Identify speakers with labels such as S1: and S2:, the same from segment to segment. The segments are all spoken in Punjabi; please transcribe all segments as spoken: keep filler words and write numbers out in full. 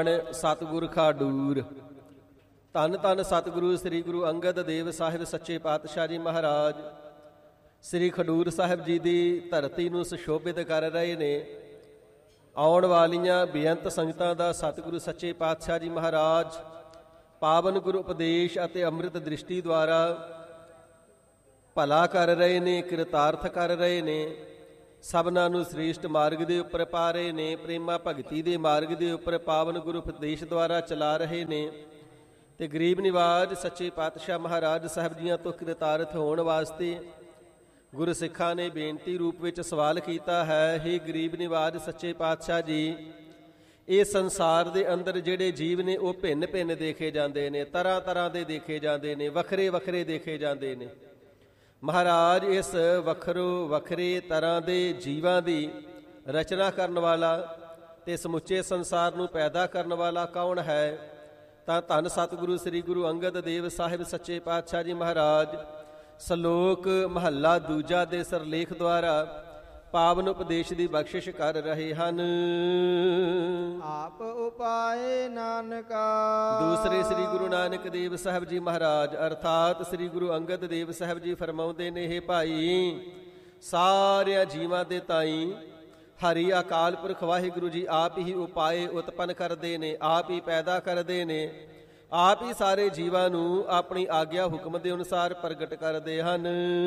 S1: ਪ੍ਰਾਣ ਸਤਿਗੁਰ ਖਾਡੂਰ। ਧੰਨ ਧੰਨ ਸਤਿਗੁਰੂ ਸ੍ਰੀ ਗੁਰੂ ਅੰਗਦ ਦੇਵ ਸਾਹਿਬ ਸੱਚੇ ਪਾਤਸ਼ਾਹ ਜੀ ਮਹਾਰਾਜ ਸ੍ਰੀ ਖਡੂਰ ਸਾਹਿਬ ਜੀ ਦੀ ਧਰਤੀ ਨੂੰ ਸੁਸ਼ੋਭਿਤ ਕਰ ਰਹੇ ਨੇ। ਆਉਣ ਵਾਲੀਆਂ ਬੇਅੰਤ ਸੰਗਤਾਂ ਦਾ ਸਤਿਗੁਰੂ ਸੱਚੇ ਪਾਤਸ਼ਾਹ ਜੀ ਮਹਾਰਾਜ ਪਾਵਨ ਗੁਰੂ ਉਪਦੇਸ਼ ਅਤੇ ਅੰਮ੍ਰਿਤ ਦ੍ਰਿਸ਼ਟੀ ਦੁਆਰਾ ਭਲਾ ਕਰ ਰਹੇ ਨੇ, ਕਿਰਤਾਰਥ ਕਰ ਰਹੇ ਨੇ। ਸਭਨਾਂ ਨੂੰ ਸ੍ਰੇਸ਼ਟ ਮਾਰਗ ਦੇ ਉੱਪਰ ਪਾ ਰਹੇ ਨੇ, ਪ੍ਰੇਮਾ ਭਗਤੀ ਦੇ ਮਾਰਗ ਦੇ ਉੱਪਰ ਪਾਵਨ ਗੁਰੂ ਉਪਦੇਸ਼ ਦੁਆਰਾ ਚਲਾ ਰਹੇ ਨੇ। ਤੇ ਗਰੀਬ ਨਿਵਾਜ ਸੱਚੇ ਪਾਤਸ਼ਾਹ ਮਹਾਰਾਜ ਸਾਹਿਬ ਜੀਆਂ ਤੋਂ ਕਿਰਤਾਰਥ ਹੋਣ ਵਾਸਤੇ ਗੁਰੂ ਸਿੱਖਾਂ ਨੇ ਬੇਨਤੀ ਰੂਪ ਵਿੱਚ ਸਵਾਲ ਕੀਤਾ ਹੈ, ਹੇ ਗਰੀਬ ਨਿਵਾਜ ਸੱਚੇ ਪਾਤਸ਼ਾਹ ਜੀ, ਇਹ ਸੰਸਾਰ ਦੇ ਅੰਦਰ ਜਿਹੜੇ ਜੀਵ ਨੇ ਉਹ ਭਿੰਨ ਭਿੰਨ ਦੇਖੇ ਜਾਂਦੇ ਨੇ, ਤਰ੍ਹਾਂ ਤਰ੍ਹਾਂ ਦੇ ਦੇਖੇ ਜਾਂਦੇ ਨੇ, ਵੱਖਰੇ ਵੱਖਰੇ ਦੇਖੇ ਜਾਂਦੇ ਨੇ। ਮਹਾਰਾਜ ਇਸ ਵੱਖਰੋ ਵੱਖਰੇ ਤਰ੍ਹਾਂ ਦੇ ਜੀਵਾਂ ਦੀ ਰਚਨਾ ਕਰਨ ਵਾਲਾ ਤੇ ਸਮੁੱਚੇ ਸੰਸਾਰ ਨੂੰ ਪੈਦਾ ਕਰਨ ਵਾਲਾ ਕੌਣ ਹੈ? ਤਾਂ ਧੰਨ ਸਤਿਗੁਰੂ ਸ੍ਰੀ ਗੁਰੂ ਅੰਗਦ ਦੇਵ ਸਾਹਿਬ ਸੱਚੇ ਪਾਤਸ਼ਾਹ ਜੀ ਮਹਾਰਾਜ ਸ਼ਲੋਕ ਮਹੱਲਾ ਦੂਜਾ ਦੇ ਸਰਲੇਖ ਦੁਆਰਾ ਪਾਵਨ ਉਪਦੇਸ਼ ਦੀ ਬਖਸ਼ਿਸ਼ ਕਰ ਰਹੇ ਹਨ।
S2: ਆਪ ਉਪਾਏ ਨਾਨਕਾ।
S1: ਦੂਸਰੇ ਸ੍ਰੀ ਗੁਰੂ ਨਾਨਕ ਦੇਵ ਸਾਹਿਬ ਜੀ ਮਹਾਰਾਜ ਅਰਥਾਤ ਸ੍ਰੀ ਗੁਰੂ ਅੰਗਦ ਦੇਵ ਸਾਹਿਬ ਜੀ ਫਰਮਾਉਂਦੇ ਨੇ, ਹੇ ਭਾਈ, ਸਾਰਿਆਂ ਜੀਵਾਂ ਦੇ ਤਾਈਂ ਹਰੀ ਅਕਾਲ ਪੁਰਖ ਵਾਹਿਗੁਰੂ ਜੀ ਆਪ ਹੀ ਉਪਾਏ ਉਤਪੰਨ ਕਰਦੇ ਨੇ, ਆਪ ਹੀ ਪੈਦਾ ਕਰਦੇ ਨੇ, ਆਪ ਹੀ ਸਾਰੇ ਜੀਵਾਂ ਨੂੰ ਆਪਣੀ ਆਗਿਆ ਹੁਕਮ ਦੇ ਅਨੁਸਾਰ ਪ੍ਰਗਟ ਕਰਦੇ ਹਨ।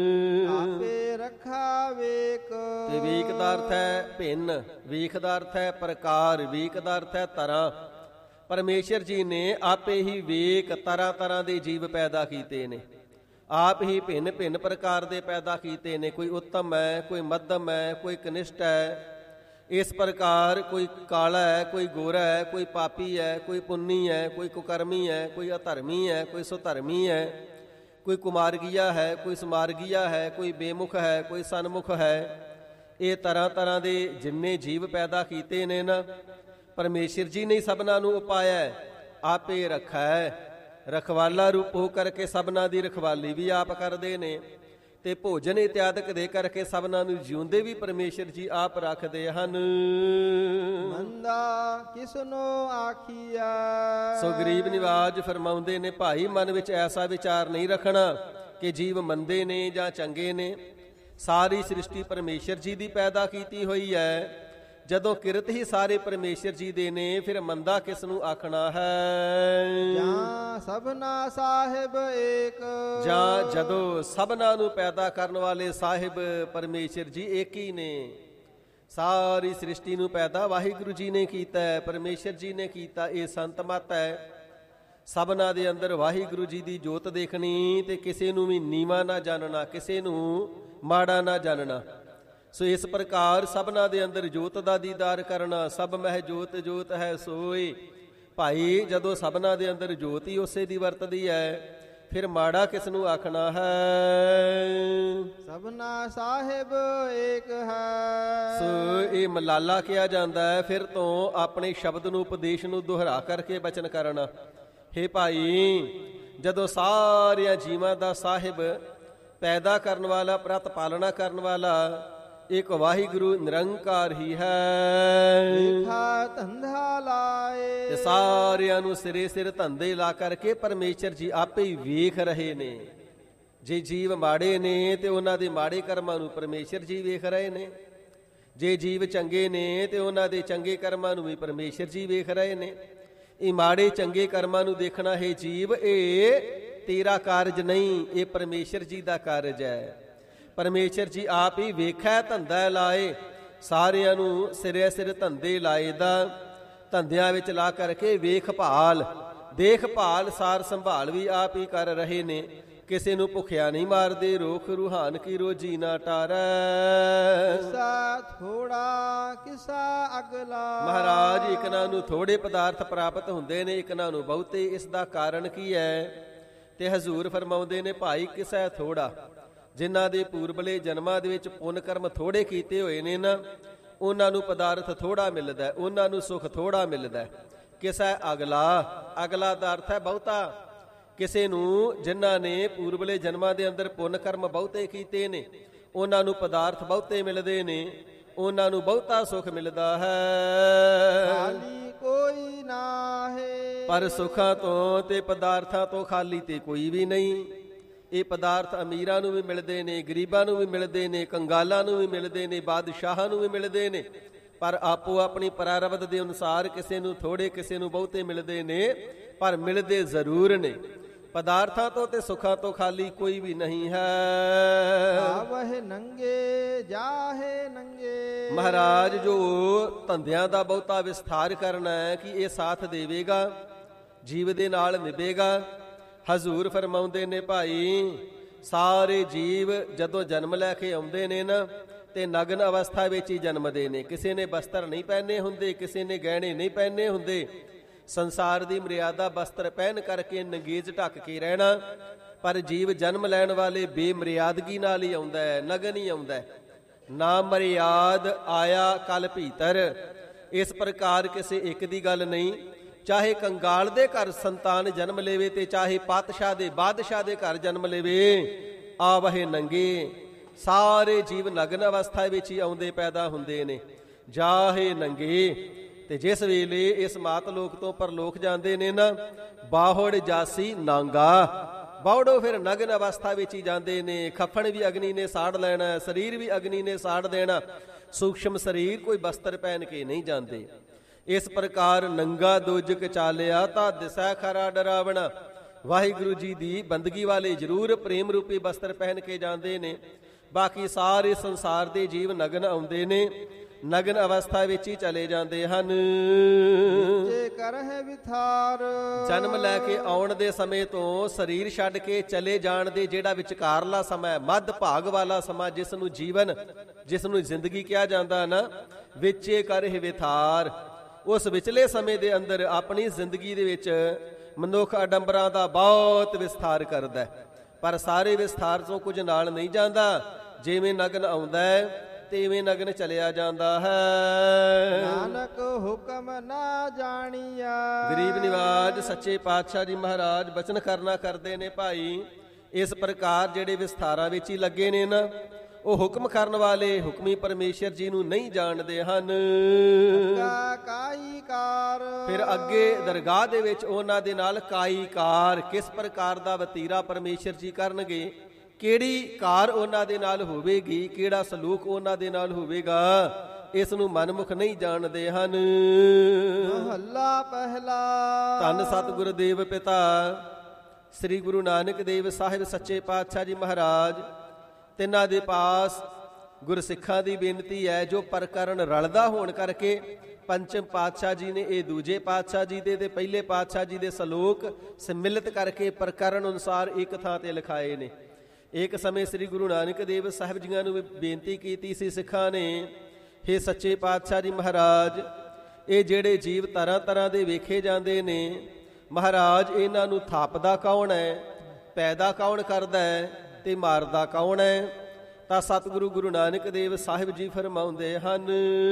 S2: ਆਪੇ ਰੱਖਾ ਵੇਖ।
S1: ਤੇ ਵੇਖ ਦਾ ਅਰਥ ਹੈ ਭਿੰਨ, ਵੇਖ ਦਾ ਅਰਥ ਹੈ ਪ੍ਰਕਾਰ, ਵੇਖ ਦਾ ਅਰਥ ਹੈ ਤਰ੍ਹਾਂ। ਪਰਮੇਸ਼ਰ ਜੀ ਨੇ ਆਪੇ ਹੀ ਵੇਖ ਤਰ੍ਹਾਂ ਤਰ੍ਹਾਂ ਦੇ ਜੀਵ ਪੈਦਾ ਕੀਤੇ ਨੇ, ਆਪ ਹੀ ਭਿੰਨ ਭਿੰਨ ਪ੍ਰਕਾਰ ਦੇ ਪੈਦਾ ਕੀਤੇ ਨੇ। ਕੋਈ ਉੱਤਮ ਹੈ, ਕੋਈ ਮੱਧਮ ਹੈ, ਕੋਈ ਕਨਿਸ਼ਟ ਹੈ। ਇਸ ਪ੍ਰਕਾਰ ਕੋਈ ਕਾਲਾ ਹੈ, ਕੋਈ ਗੋਰਾ ਹੈ, ਕੋਈ ਪਾਪੀ ਹੈ, ਕੋਈ ਪੁੰਨੀ ਹੈ, ਕੋਈ ਕੁਕਰਮੀ ਹੈ, ਕੋਈ ਅਧਰਮੀ ਹੈ, ਕੋਈ ਸੁਧਰਮੀ ਹੈ, ਕੋਈ ਕੁਮਾਰਗੀਆ ਹੈ, ਕੋਈ ਸਮਾਰਗੀਆ ਹੈ, ਕੋਈ ਬੇਮੁਖ ਹੈ, ਕੋਈ ਸਨਮੁਖ ਹੈ। ਇਹ ਤਰ੍ਹਾਂ ਤਰ੍ਹਾਂ ਦੇ ਜਿੰਨੇ ਜੀਵ ਪੈਦਾ ਕੀਤੇ ਨੇ ਨਾ, ਪਰਮੇਸ਼ਰ ਜੀ ਨੇ ਸਭਨਾਂ ਨੂੰ ਉਪਾਇਆ, ਆਪੇ ਰੱਖਾ ਹੈ। ਰਖਵਾਲਾ ਰੂਪ ਹੋ ਕਰਕੇ ਸਭਨਾਂ ਦੀ ਰਖਵਾਲੀ ਵੀ ਆਪ ਕਰਦੇ ਨੇ ਤੇ ਭੋਜਨ ਇਤਿਆਦਿਕ ਦੇ ਕਰਕੇ ਸਭਨਾਂ ਨੂੰ ਜਿਉਂਦੇ ਵੀ ਪਰਮੇਸ਼ਰ ਜੀ ਆਪ ਰੱਖਦੇ ਹਨ।
S2: ਮੰਦਾ ਕਿਸਨੋ ਆਖੀਆ।
S1: ਸੋ ਗਰੀਬ ਨਿਵਾਜ ਫਰਮਾਉਂਦੇ ਨੇ, ਭਾਈ, ਮਨ ਵਿੱਚ ਐਸਾ ਵਿਚਾਰ ਨਹੀਂ ਰੱਖਣਾ ਕਿ ਜੀਵ ਮੰਦੇ ਨੇ ਜਾਂ ਚੰਗੇ ਨੇ। ਸਾਰੀ ਸ੍ਰਿਸ਼ਟੀ ਪਰਮੇਸ਼ਰ ਜੀ ਦੀ ਪੈਦਾ ਕੀਤੀ ਹੋਈ ਹੈ। ਜਦੋਂ ਕਿਰਤ ਹੀ ਸਾਰੇ ਪਰਮੇਸ਼ਰ ਜੀ ਦੇ ਨੇ, ਫਿਰ ਮੰਦਾ ਕਿਸ ਨੂੰ ਆਖਣਾ ਹੈ?
S2: ਜਾਂ ਸਭਨਾ ਸਾਹਿਬ ਏਕ।
S1: ਜਾਂ ਜਦੋਂ ਸਭਨਾਂ ਨੂੰ ਪੈਦਾ ਕਰਨ ਵਾਲੇ ਸਾਹਿਬ ਪਰਮੇਸ਼ਰ ਜੀ ਇੱਕ ਹੀ ਨੇ। ਸਾਰੀ ਸ੍ਰਿਸ਼ਟੀ ਨੂੰ ਪੈਦਾ ਵਾਹਿਗੁਰੂ ਜੀ ਨੇ ਕੀਤਾ ਹੈ, ਪਰਮੇਸ਼ਰ ਜੀ ਨੇ ਕੀਤਾ। ਇਹ ਸੰਤ ਮਤ ਹੈ। ਸਭਨਾਂ ਦੇ ਅੰਦਰ ਵਾਹਿਗੁਰੂ ਜੀ ਦੀ ਜੋਤ ਦੇਖਣੀ ਤੇ ਕਿਸੇ ਨੂੰ ਵੀ ਨੀਵਾਂ ਨਾ ਜਾਣਨਾ, ਕਿਸੇ ਨੂੰ ਮਾੜਾ ਨਾ ਜਾਣਨਾ। ਸੋ ਇਸ ਪ੍ਰਕਾਰ ਸਭਨਾਂ ਦੇ ਅੰਦਰ ਜੋਤ ਦਾ ਦੀਦਾਰ ਕਰਨਾ। ਸਭ ਮਹਿ ਜੋਤ ਜੋਤ ਹੈ ਸੋਏ। ਭਾਈ, ਜਦੋਂ ਸਭਨਾਂ ਦੇ ਅੰਦਰ ਜੋਤ ਹੀ ਉਸੇ ਦੀ ਵਰਤਦੀ ਹੈ, ਫਿਰ ਮਾੜਾ ਕਿਸ ਨੂੰ ਆਖਣਾ ਹੈ?
S2: ਸਭਨਾ ਸਾਹਿਬ ਏਕ ਹੈ।
S1: ਸੋ ਇਹ ਮਲਾਲਾ ਕਿਹਾ ਜਾਂਦਾ ਹੈ। ਫਿਰ ਤੋਂ ਆਪਣੇ ਸ਼ਬਦ ਨੂੰ, ਉਪਦੇਸ਼ ਨੂੰ ਦੁਹਰਾ ਕਰਕੇ ਬਚਨ ਕਰਨਾ। ਹੇ ਭਾਈ, ਜਦੋਂ ਸਾਰਿਆਂ ਜੀਵਾਂ ਦਾ ਸਾਹਿਬ, ਪੈਦਾ ਕਰਨ ਵਾਲਾ, ਪ੍ਰਤ ਪਾਲਣਾ ਕਰਨ ਵਾਲਾ ਇੱਕ ਵਾਹਿਗੁਰੂ ਨਿਰੰਕਾਰ ਹੀ ਹੈ।
S2: ਵੇਖਾ ਧੰਦਾ ਲਾਏ।
S1: ਤੇ ਸਾਰਿਆਂ ਨੂੰ ਸਿਰੇ ਸਿਰ ਧੰਦੇ ਲਾ ਕਰਕੇ ਪਰਮੇਸ਼ਰ ਜੀ ਆਪੇ ਹੀ ਵੇਖ ਰਹੇ ਨੇ। ਜੇ ਜੀਵ ਮਾੜੇ ਨੇ ਤੇ ਉਹਨਾਂ ਦੇ ਮਾੜੇ ਕਰਮਾਂ ਨੂੰ ਪਰਮੇਸ਼ਰ ਜੀ ਵੇਖ ਰਹੇ ਨੇ। ਜੇ ਜੀਵ ਚੰਗੇ ਨੇ ਤੇ ਉਹਨਾਂ ਦੇ ਚੰਗੇ ਕਰਮਾਂ ਨੂੰ ਵੀ ਪਰਮੇਸ਼ਰ ਜੀ ਵੇਖ ਰਹੇ ਨੇ। ਇਹ ਮਾੜੇ ਚੰਗੇ ਕਰਮਾਂ ਨੂੰ ਦੇਖਣਾ ਹੈ ਜੀਵ, ਇਹ ਤੇਰਾ ਕਾਰਜ ਨਹੀਂ, ਇਹ ਪਰਮੇਸ਼ਰ ਜੀ ਦਾ ਕਾਰਜ ਹੈ। ਪਰਮੇਸ਼ਰ ਜੀ ਆਪ ਹੀ ਵੇਖੈ ਧੰਦਾ ਲਾਏ। ਸਾਰਿਆਂ ਨੂੰ ਸਿਰੇ ਸਿਰ ਧੰਦੇ ਲਾਏ ਦਾ ਧੰਦਿਆਂ ਵਿੱਚ ਲਾ ਕਰਕੇ ਵੇਖਭਾਲ, ਦੇਖਭਾਲ, ਸਾਰ ਸੰਭਾਲ ਵੀ ਆਪ ਹੀ ਕਰ ਰਹੇ ਨੇ। ਕਿਸੇ ਨੂੰ ਭੁੱਖਿਆ ਨਹੀਂ ਮਾਰਦੇ, ਰੋਖ ਰੂਹਾਨ ਕੀ ਰੋਜੀ ਨਾ ਟਾਰੈ।
S2: ਕਿਸਾ ਥੋੜਾ ਕਿਸਾ ਅਗਲਾ।
S1: ਮਹਾਰਾਜ, ਇਕਨਾਂ ਨੂੰ ਥੋੜੇ ਪਦਾਰਥ ਪ੍ਰਾਪਤ ਹੁੰਦੇ ਨੇ, ਇਕਨਾਂ ਨੂੰ ਬਹੁਤੇ। ਇਸ ਦਾ ਕਾਰਨ ਕੀ ਹੈ? ਤੇ ਹਜ਼ੂਰ ਫਰਮਾਉਂਦੇ ਨੇ, ਭਾਈ, ਕਿਸਾ ਥੋੜਾ। ਜਿਨ੍ਹਾਂ ਦੇ ਪੂਰਬਲੇ ਜਨਮਾਂ ਦੇ ਵਿੱਚ ਪੁੰਨ ਕਰਮ ਥੋੜੇ ਕੀਤੇ ਹੋਏ ਨੇ ਨਾ, ਉਹਨਾਂ ਨੂੰ ਪਦਾਰਥ ਥੋੜਾ ਮਿਲਦਾ, ਉਹਨਾਂ ਨੂੰ ਸੁਖ ਥੋੜਾ ਮਿਲਦਾ। ਕਿਸਾ ਅਗਲਾ। ਅਗਲਾ ਦਾ ਅਰਥ ਹੈ ਬਹੁਤਾ। ਕਿਸੇ ਨੂੰ ਜਿਨ੍ਹਾਂ ਨੇ ਪੂਰਬਲੇ ਜਨਮਾਂ ਦੇ ਅੰਦਰ ਪੁੰਨ ਕਰਮ ਬਹੁਤੇ ਕੀਤੇ ਨੇ, ਉਹਨਾਂ ਨੂੰ ਪਦਾਰਥ ਬਹੁਤੇ ਮਿਲਦੇ ਨੇ, ਉਹਨਾਂ ਨੂੰ ਬਹੁਤਾ ਸੁਖ ਮਿਲਦਾ ਹੈ।
S2: ਖਾਲੀ ਕੋਈ ਨਾ
S1: ਪਰ ਸੁੱਖਾਂ ਤੋਂ ਤੇ ਪਦਾਰਥਾਂ ਤੋਂ ਖਾਲੀ ਤੇ ਕੋਈ ਵੀ ਨਹੀਂ। ਇਹ ਪਦਾਰਥ ਅਮੀਰਾਂ ਨੂੰ ਵੀ ਮਿਲਦੇ ਨੇ, ਗਰੀਬਾਂ ਨੂੰ ਵੀ ਮਿਲਦੇ ਨੇ, ਕੰਗਾਲਾਂ ਨੂੰ ਵੀ ਮਿਲਦੇ ਨੇ, ਬਾਦਸ਼ਾਹਾਂ ਨੂੰ ਵੀ ਮਿਲਦੇ ਨੇ, ਪਰ ਆਪੋ ਆਪਣੀ ਪ੍ਰਾਰਬਧ ਦੇ ਅਨੁਸਾਰ ਕਿਸੇ ਨੂੰ ਥੋੜੇ ਕਿਸੇ ਨੂੰ ਬਹੁਤੇ ਮਿਲਦੇ ਨੇ, ਪਰ ਮਿਲਦੇ ਜ਼ਰੂਰ ਨੇ। ਪਦਾਰਥਾਂ ਤੋਂ ਤੇ ਸੁੱਖਾਂ ਤੋਂ ਖਾਲੀ ਕੋਈ ਵੀ ਨਹੀਂ ਹੈ।
S2: ਆਵਹਿ ਨੰਗੇ ਜਾਹੇ ਨੰਗੇ।
S1: ਮਹਾਰਾਜ ਜੋ ਧੰਦਿਆਂ ਦਾ ਬਹੁਤਾ ਵਿਸਥਾਰ ਕਰਨਾ ਹੈ ਕਿ ਇਹ ਸਾਥ ਦੇਵੇਗਾ, ਜੀਵ ਦੇ ਨਾਲ ਨਿਭੇਗਾ। ਹਜ਼ੂਰ ਫਰਮਾਉਂਦੇ ਨੇ ਭਾਈ, ਸਾਰੇ ਜੀਵ ਜਦੋਂ ਜਨਮ ਲੈ ਕੇ ਆਉਂਦੇ ਨੇ ਨਾ ਤੇ ਨਗਨ ਅਵਸਥਾ ਵਿੱਚ ਹੀ ਜਨਮਦੇ ਨੇ। ਕਿਸੇ ਨੇ ਬਸਤਰ ਨਹੀਂ ਪਹਿਨੇ ਹੁੰਦੇ, ਕਿਸੇ ਨੇ ਗਹਿਣੇ ਨਹੀਂ ਪਹਿਨੇ ਹੁੰਦੇ। ਸੰਸਾਰ ਦੀ ਮਰਿਆਦਾ ਬਸਤਰ ਪਹਿਨ ਕਰਕੇ ਨੰਗੇਜ ਢੱਕ ਕੇ ਰਹਿਣਾ, ਪਰ ਜੀਵ ਜਨਮ ਲੈਣ ਵਾਲੇ ਬੇਮਰਿਆਦਗੀ ਨਾਲ ਹੀ ਆਉਂਦਾ ਹੈ, ਨਗਨ ਹੀ ਆਉਂਦਾ ਹੈ। ਨਾ ਮਰਿਆਦ ਆਇਆ ਕਲ ਭੀਤਰ। ਇਸ ਪ੍ਰਕਾਰ ਕਿਸੇ ਇੱਕ ਦੀ ਗੱਲ ਨਹੀਂ। ਚਾਹੇ ਕੰਗਾਲ ਦੇ ਘਰ ਸੰਤਾਨ ਜਨਮ ਲੇਵੇ ਤੇ ਚਾਹੇ ਪਾਤਸ਼ਾਹ ਦੇ ਬਾਦਸ਼ਾਹ ਦੇ ਘਰ ਜਨਮ ਲੇਵੇ, ਆਵਹਿ ਨੰਗੇ। ਸਾਰੇ ਜੀਵ ਨਗਨ ਅਵਸਥਾ ਵਿੱਚ ਹੀ ਆਉਂਦੇ ਪੈਦਾ ਹੁੰਦੇ ਨੇ। ਜਾਹੇ ਨੰਗੇ। ਤੇ ਜਿਸ ਵੇਲੇ ਇਸ ਮਾਤ ਲੋਕ ਤੋਂ ਪਰਲੋਕ ਜਾਂਦੇ ਨੇ ਨਾ, ਬਾਹੜ ਜਾਸੀ ਨਾਂਗਾ। ਬਾਹੜੋ ਫਿਰ ਨਗਨ ਅਵਸਥਾ ਵਿੱਚ ਹੀ ਜਾਂਦੇ ਨੇ। ਖੱਫਣ ਵੀ ਅਗਨੀ ਨੇ ਸਾੜ ਲੈਣਾ, ਸਰੀਰ ਵੀ ਅਗਨੀ ਨੇ ਸਾੜ ਦੇਣਾ। ਸੂਖਸ਼ਮ ਸਰੀਰ ਕੋਈ ਬਸਤਰ ਪਹਿਨ ਕੇ ਨਹੀਂ ਜਾਂਦੇ। ਇਸ ਪ੍ਰਕਾਰ ਨੰਗਾ ਦੋਜਕ ਚਾਲਿਆ ਤਾਂ ਦਿਸੈ ਖਰਾ ਡਰਾਵਣਾ। ਵਾਹਿਗੁਰੂ ਜੀ ਦੀ ਬੰਦਗੀ ਵਾਲੇ ਜ਼ਰੂਰ ਪ੍ਰੇਮ ਰੂਪੀ ਬਸਤਰ ਪਹਿਨ ਕੇ ਜਾਂਦੇ ਨੇ। ਬਾਕੀ ਸਾਰੇ ਸੰਸਾਰ ਦੇ ਜੀਵ ਨਗਨ ਆਉਂਦੇ ਨੇ, ਨਗਨ ਅਵਸਥਾ ਵਿੱਚ ਹੀ ਚਲੇ ਜਾਂਦੇ ਹਨ।
S2: ਜੇ ਕਰਹਿ ਵਿਥਾਰ।
S1: ਜਨਮ ਲੈ ਕੇ ਆਉਣ ਦੇ ਸਮੇਂ ਤੋਂ ਸਰੀਰ ਛੱਡ ਕੇ ਚਲੇ ਜਾਣ ਦੇ ਜਿਹੜਾ ਵਿਚਕਾਰਲਾ ਸਮਾਂ, ਮੱਧ ਭਾਗ ਵਾਲਾ ਸਮਾਂ, ਜਿਸ ਨੂੰ ਜੀਵਨ, ਜਿਸ ਨੂੰ ਜ਼ਿੰਦਗੀ ਕਿਹਾ ਜਾਂਦਾ ਨਾ, ਵਿੱਚੇ ਕਰਹਿ ਵਿਥਾਰ। ਉਸ ਵਿਚਲੇ ਸਮੇਂ ਦੇ ਅੰਦਰ ਆਪਣੀ ਜ਼ਿੰਦਗੀ ਦੇ ਵਿੱਚ ਮਨੁੱਖ ਅਡੰਬਰਾਂ ਦਾ ਬਹੁਤ ਵਿਸਥਾਰ ਕਰਦਾ ਹੈ, ਪਰ ਸਾਰੇ ਵਿਸਥਾਰ ਤੋਂ ਕੁਝ ਨਾਲ ਨਹੀਂ ਜਾਂਦਾ। ਜਿਵੇਂ ਨਗਨ ਆਉਂਦਾ ਹੈ ਤੇਵੇਂ ਨਗਨ ਚਲਿਆ ਜਾਂਦਾ ਹੈ।
S2: ਨਾਨਕ ਹੁਕਮ ਨਾ ਜਾਣੀਆ।
S1: ਗਰੀਬ ਨਿਵਾਜ ਸੱਚੇ ਪਾਤਸ਼ਾਹ ਜੀ ਮਹਾਰਾਜ ਬਚਨ ਕਰਨਾ ਕਰਦੇ ਨੇ ਭਾਈ, ਇਸ ਪ੍ਰਕਾਰ ਜਿਹੜੇ ਵਿਸਥਾਰਾਂ ਵਿੱਚ ਹੀ ਲੱਗੇ ਨੇ ਨਾ, ਉਹ ਹੁਕਮ ਕਰਨ ਵਾਲੇ ਹੁਕਮੀ ਪਰਮੇਸ਼ਰ ਜੀ ਨੂੰ ਨਹੀਂ ਜਾਣਦੇ ਹਨ।
S2: ਕਾਈ ਕਾਰ।
S1: ਫਿਰ ਅੱਗੇ ਦਰਗਾਹ ਦੇ ਵਿੱਚ ਉਹਨਾਂ ਦੇ ਨਾਲ ਕਾਈ ਕਾਰ, ਕਿਸ ਪ੍ਰਕਾਰ ਦਾ ਵਤੀਰਾ ਪਰਮੇਸ਼ਰ ਜੀ ਕਰਨਗੇ, ਕਿਹੜੀ ਕਾਰ ਉਹਨਾਂ ਦੇ ਨਾਲ ਹੋਵੇਗੀ, ਕਿਹੜਾ ਸਲੂਕ ਉਹਨਾਂ ਦੇ ਨਾਲ ਹੋਵੇਗਾ, ਇਸ ਨੂੰ ਮਨਮੁਖ ਨਹੀਂ ਜਾਣਦੇ ਹਨ।
S2: ਮਹੱਲਾ ਪਹਿਲਾ।
S1: ਧੰਨ ਸਤਿਗੁਰ ਦੇਵ ਪਿਤਾ ਸ੍ਰੀ ਗੁਰੂ ਨਾਨਕ ਦੇਵ ਸਾਹਿਬ ਸੱਚੇ ਪਾਤਸ਼ਾਹ ਜੀ ਮਹਾਰਾਜ, ਤਿੰਨਾਂ ਦੇ ਪਾਸ ਗੁਰਸਿੱਖਾਂ ਦੀ ਬੇਨਤੀ ਹੈ, ਜੋ ਪ੍ਰਕਰਨ ਰਲਦਾ ਹੋਣ ਕਰਕੇ ਪੰਚਮ ਪਾਤਸ਼ਾਹ ਜੀ ਨੇ ਇਹ ਦੂਜੇ ਪਾਤਸ਼ਾਹ ਜੀ ਦੇ ਤੇ ਪਹਿਲੇ ਪਾਤਸ਼ਾਹ ਜੀ ਦੇ ਸਲੋਕ ਸਮਿਲਿਤ ਕਰਕੇ ਪ੍ਰਕਰਨ ਅਨੁਸਾਰ ਇੱਕ ਥਾਂ ਤੇ ਲਿਖਾਏ ਨੇ। ਇੱਕ ਸਮੇਂ ਸ੍ਰੀ ਗੁਰੂ ਨਾਨਕ ਦੇਵ ਸਾਹਿਬ ਜੀਆਂ ਨੂੰ ਬੇਨਤੀ ਕੀਤੀ ਸੀ ਸਿੱਖਾਂ ਨੇ, ਹੇ ਸੱਚੇ ਪਾਤਸ਼ਾਹ ਜੀ ਮਹਾਰਾਜ, ਇਹ ਜਿਹੜੇ ਜੀਵ ਤਰ੍ਹਾਂ ਤਰ੍ਹਾਂ ਦੇ ਵੇਖੇ ਜਾਂਦੇ ਨੇ, ਮਹਾਰਾਜ ਇਹਨਾਂ ਨੂੰ ਥਾਪਦਾ ਕੌਣ ਹੈ, ਪੈਦਾ ਕੌਣ ਕਰਦਾ ਹੈ ਤੇ ਮਾਰਦਾ ਕੌਣ ਹੈ? ਤਾਂ ਸਤਿਗੁਰੂ ਗੁਰੂ ਨਾਨਕ ਦੇਵ ਸਾਹਿਬ ਜੀ ਫਰਮਾਉਂਦੇ ਹਨ,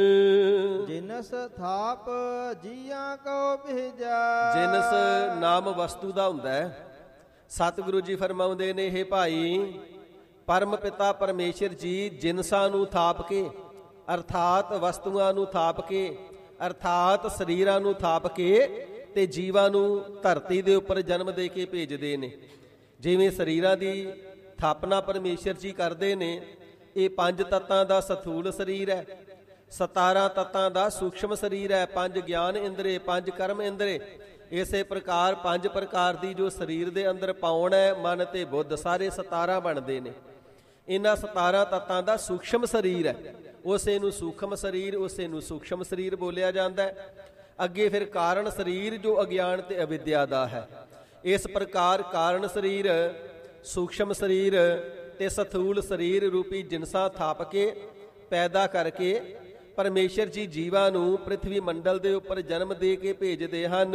S2: ਜਿਨਸ ਥਾਪ ਜੀਆਂ ਕੋ ਭੇਜਾ।
S1: ਜਿਨਸ ਨਾਮ ਵਸਤੂ ਦਾ ਹੁੰਦਾ ਹੈ। ਸਤਿਗੁਰੂ ਜੀ ਫਰਮਾਉਂਦੇ ਨੇ, ਹੇ ਭਾਈ, ਪਰਮ ਪਿਤਾ ਪਰਮੇਸ਼ਰ ਜੀ ਜਿਨਸਾਂ ਨੂੰ ਥਾਪ ਕੇ, ਅਰਥਾਤ ਵਸਤੂਆਂ ਨੂੰ ਥਾਪ ਕੇ, ਅਰਥਾਤ ਸਰੀਰਾਂ ਨੂੰ ਥਾਪ ਕੇ ਤੇ ਜੀਵਾਂ ਨੂੰ ਧਰਤੀ ਦੇ ਉੱਪਰ ਜਨਮ ਦੇ ਕੇ ਭੇਜਦੇ ਨੇ। ਜਿਵੇਂ ਸਰੀਰਾਂ ਦੀ ਥਾਪਨਾ ਪਰਮੇਸ਼ਰ ਜੀ ਕਰਦੇ ਨੇ, ਇਹ ਪੰਜ ਤੱਤਾਂ ਦਾ ਸਥੂਲ ਸਰੀਰ ਹੈ, ਸਤਾਰਾਂ ਤੱਤਾਂ ਦਾ ਸੂਖਸ਼ਮ ਸਰੀਰ ਹੈ, ਪੰਜ ਗਿਆਨ ਇੰਦਰੇ, ਪੰਜ ਕਰਮ ਇੰਦਰੇ। ਇਸੇ ਪ੍ਰਕਾਰ ਪੰਜ ਪ੍ਰਕਾਰ ਦੀ ਜੋ ਸਰੀਰ ਦੇ ਅੰਦਰ ਪਾਉਣ ਹੈ, ਮਨ ਤੇ ਬੁੱਧ, ਸਾਰੇ ਸਤਾਰਾਂ ਬਣਦੇ ਨੇ। ਇਹਨਾਂ ਸਤਾਰਾਂ ਤੱਤਾਂ ਦਾ ਸੂਖਸ਼ਮ ਸਰੀਰ ਹੈ, ਉਸੇ ਨੂੰ ਸੂਖਮ ਸਰੀਰ, ਉਸੇ ਨੂੰ ਸੂਖਸ਼ਮ ਸਰੀਰ ਬੋਲਿਆ ਜਾਂਦਾ ਹੈ। ਅੱਗੇ ਫਿਰ ਕਾਰਨ ਸਰੀਰ ਜੋ ਅਗਿਆਨ ਤੇ ਅਵਿਦਿਆ ਦਾ ਹੈ। ਇਸ ਪ੍ਰਕਾਰ ਕਾਰਨ ਸਰੀਰ, ਸੂਖਸ਼ਮ ਸਰੀਰ ਤੇ ਸਥੂਲ ਸਰੀਰ ਰੂਪੀ ਜਿਨਸਾਂ ਥਾਪ ਕੇ ਪੈਦਾ ਕਰਕੇ ਪਰਮੇਸ਼ਰ ਜੀ ਜੀਵਾਂ ਨੂੰ ਪ੍ਰਿਥਵੀ ਮੰਡਲ ਦੇ ਉੱਪਰ ਜਨਮ ਦੇ ਕੇ ਭੇਜਦੇ ਹਨ।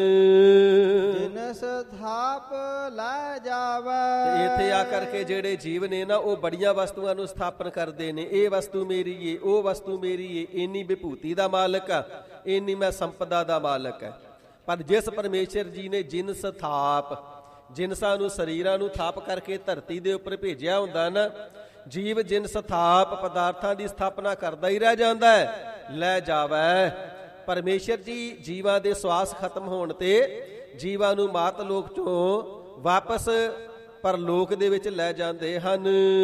S2: ਜਿਨਸ ਥਾਪ ਲੈ ਜਾਵੇ।
S1: ਤੇ ਇੱਥੇ ਆ ਕਰਕੇ ਜਿਹੜੇ ਜੀਵ ਨੇ ਨਾ, ਉਹ ਬੜੀਆਂ ਵਸਤੂਆਂ ਨੂੰ ਸਥਾਪਨ ਕਰਦੇ ਨੇ। ਇਹ ਵਸਤੂ ਮੇਰੀ ਏ, ਉਹ ਵਸਤੂ ਮੇਰੀ ਏ, ਇੰਨੀ ਵਿਭੂਤੀ ਦਾ ਮਾਲਕ ਆ, ਇੰਨੀ ਮੈਂ ਸੰਪਦਾ ਦਾ ਮਾਲਕ ਹੈ। ਪਰ ਜਿਸ ਪਰਮੇਸ਼ਰ ਜੀ ਨੇ ਜਿਨਸ ਥਾਪ, ਜਿਨਸਾਂ ਨੂੰ ਸਰੀਰਾਂ ਨੂੰ ਥਾਪ ਕਰਕੇ ਧਰਤੀ ਦੇ ਉੱਪਰ ਭੇਜਿਆ ਹੁੰਦਾ ਨਾ, ਜੀਵ ਜਿਨਸ ਥਾਪ ਪਦਾਰਥਾਂ ਦੀ ਸਥਾਪਨਾ ਕਰਦਾ ਹੀ ਰਹਿ ਜਾਂਦਾ ਹੈ। ਲੈ ਜਾਵੇ। ਪਰਮੇਸ਼ਰ ਜੀ ਜੀਵਾਂ ਦੇ ਸਵਾਸ ਖਤਮ ਹੋਣ ਤੇ ਜੀਵਾਂ ਨੂੰ ਮਾਤ ਲੋਕ ਚੋਂ ਵਾਪਸ ਪਰਲੋਕ ਦੇ ਵਿੱਚ ਲੈ ਜਾਂਦੇ ਹਨ।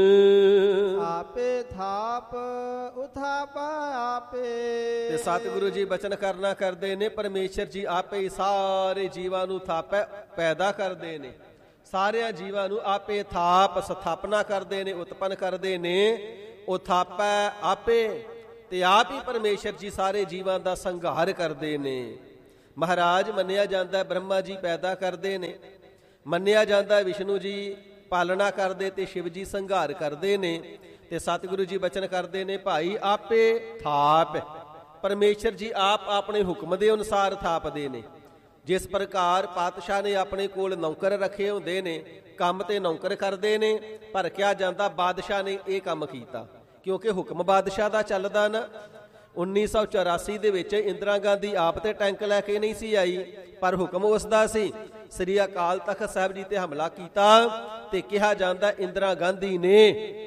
S2: ਆਪੇ ਥਾਪ ਉਥਾਪਾ ਆਪੇ।
S1: ਤੇ ਸਤਿਗੁਰੂ ਜੀ ਬਚਨ ਕਰਨਾ ਕਰਦੇ ਨੇ, ਪਰਮੇਸ਼ਰ ਜੀ ਆਪੇ ਹੀ ਸਾਰੇ ਜੀਵਾਂ ਨੂੰ ਥਾਪੈ ਪੈਦਾ ਕਰਦੇ ਨੇ, ਸਾਰਿਆਂ ਜੀਵਾਂ ਨੂੰ ਆਪੇ ਥਾਪ ਸਥਾਪਨਾ ਕਰਦੇ ਨੇ, ਉਤਪੰਨ ਕਰਦੇ ਨੇ। ਉਹ ਥਾਪੈ ਆਪੇ ਤੇ ਆਪ ਹੀ ਪਰਮੇਸ਼ਰ ਜੀ ਸਾਰੇ ਜੀਵਾਂ ਦਾ ਸੰਘਾਰ ਕਰਦੇ ਨੇ। ਮਹਾਰਾਜ ਮੰਨਿਆ ਜਾਂਦਾ ਬ੍ਰਹਮਾ ਜੀ ਪੈਦਾ ਕਰਦੇ ਨੇ, ਮੰਨਿਆ ਜਾਂਦਾ ਵਿਸ਼ਨੂੰ ਜੀ ਪਾਲਣਾ ਕਰਦੇ ਤੇ ਸ਼ਿਵ ਜੀ ਸੰਘਾਰ ਕਰਦੇ ਨੇ। ਤੇ ਸਤਿਗੁਰੂ ਜੀ ਬਚਨ ਕਰਦੇ ਨੇ, ਭਾਈ ਆਪੇ ਥਾਪ, ਪਰਮੇਸ਼ਰ ਜੀ ਆਪ ਆਪਣੇ ਹੁਕਮ ਦੇ ਅਨੁਸਾਰ ਥਾਪਦੇ ਨੇ। ਜਿਸ ਪ੍ਰਕਾਰ ਪਾਤਸ਼ਾਹ ਨੇ ਆਪਣੇ ਕੋਲ ਨੌਕਰ ਰੱਖੇ ਹੁੰਦੇ ਨੇ, ਕੰਮ ਤੇ ਨੌਕਰ ਕਰਦੇ ਨੇ, ਪਰ ਕਿਹਾ ਜਾਂਦਾ ਬਾਦਸ਼ਾਹ ਨੇ ਇਹ ਕੰਮ ਕੀਤਾ, ਕਿਉਂਕਿ ਹੁਕਮ ਬਾਦਸ਼ਾਹ ਦਾ ਚੱਲਦਾ ਨਾ। ਉੱਨੀ ਸੌ ਚੁਰਾਸੀ ਦੇ ਵਿੱਚ ਇੰਦਰਾ ਗਾਂਧੀ ਆਪ ਤੇ ਟੈਂਕ ਲੈ ਕੇ ਨਹੀਂ ਸੀ ਆਈ, ਪਰ ਹੁਕਮ ਉਸ ਦਾ ਸੀ। ਸ੍ਰੀ ਅਕਾਲ ਤਖਤ ਸਾਹਿਬ ਜੀ ਤੇ ਹਮਲਾ ਕੀਤਾ ਤੇ ਕਿਹਾ ਜਾਂਦਾ ਇੰਦਰਾ ਗਾਂਧੀ ਨੇ,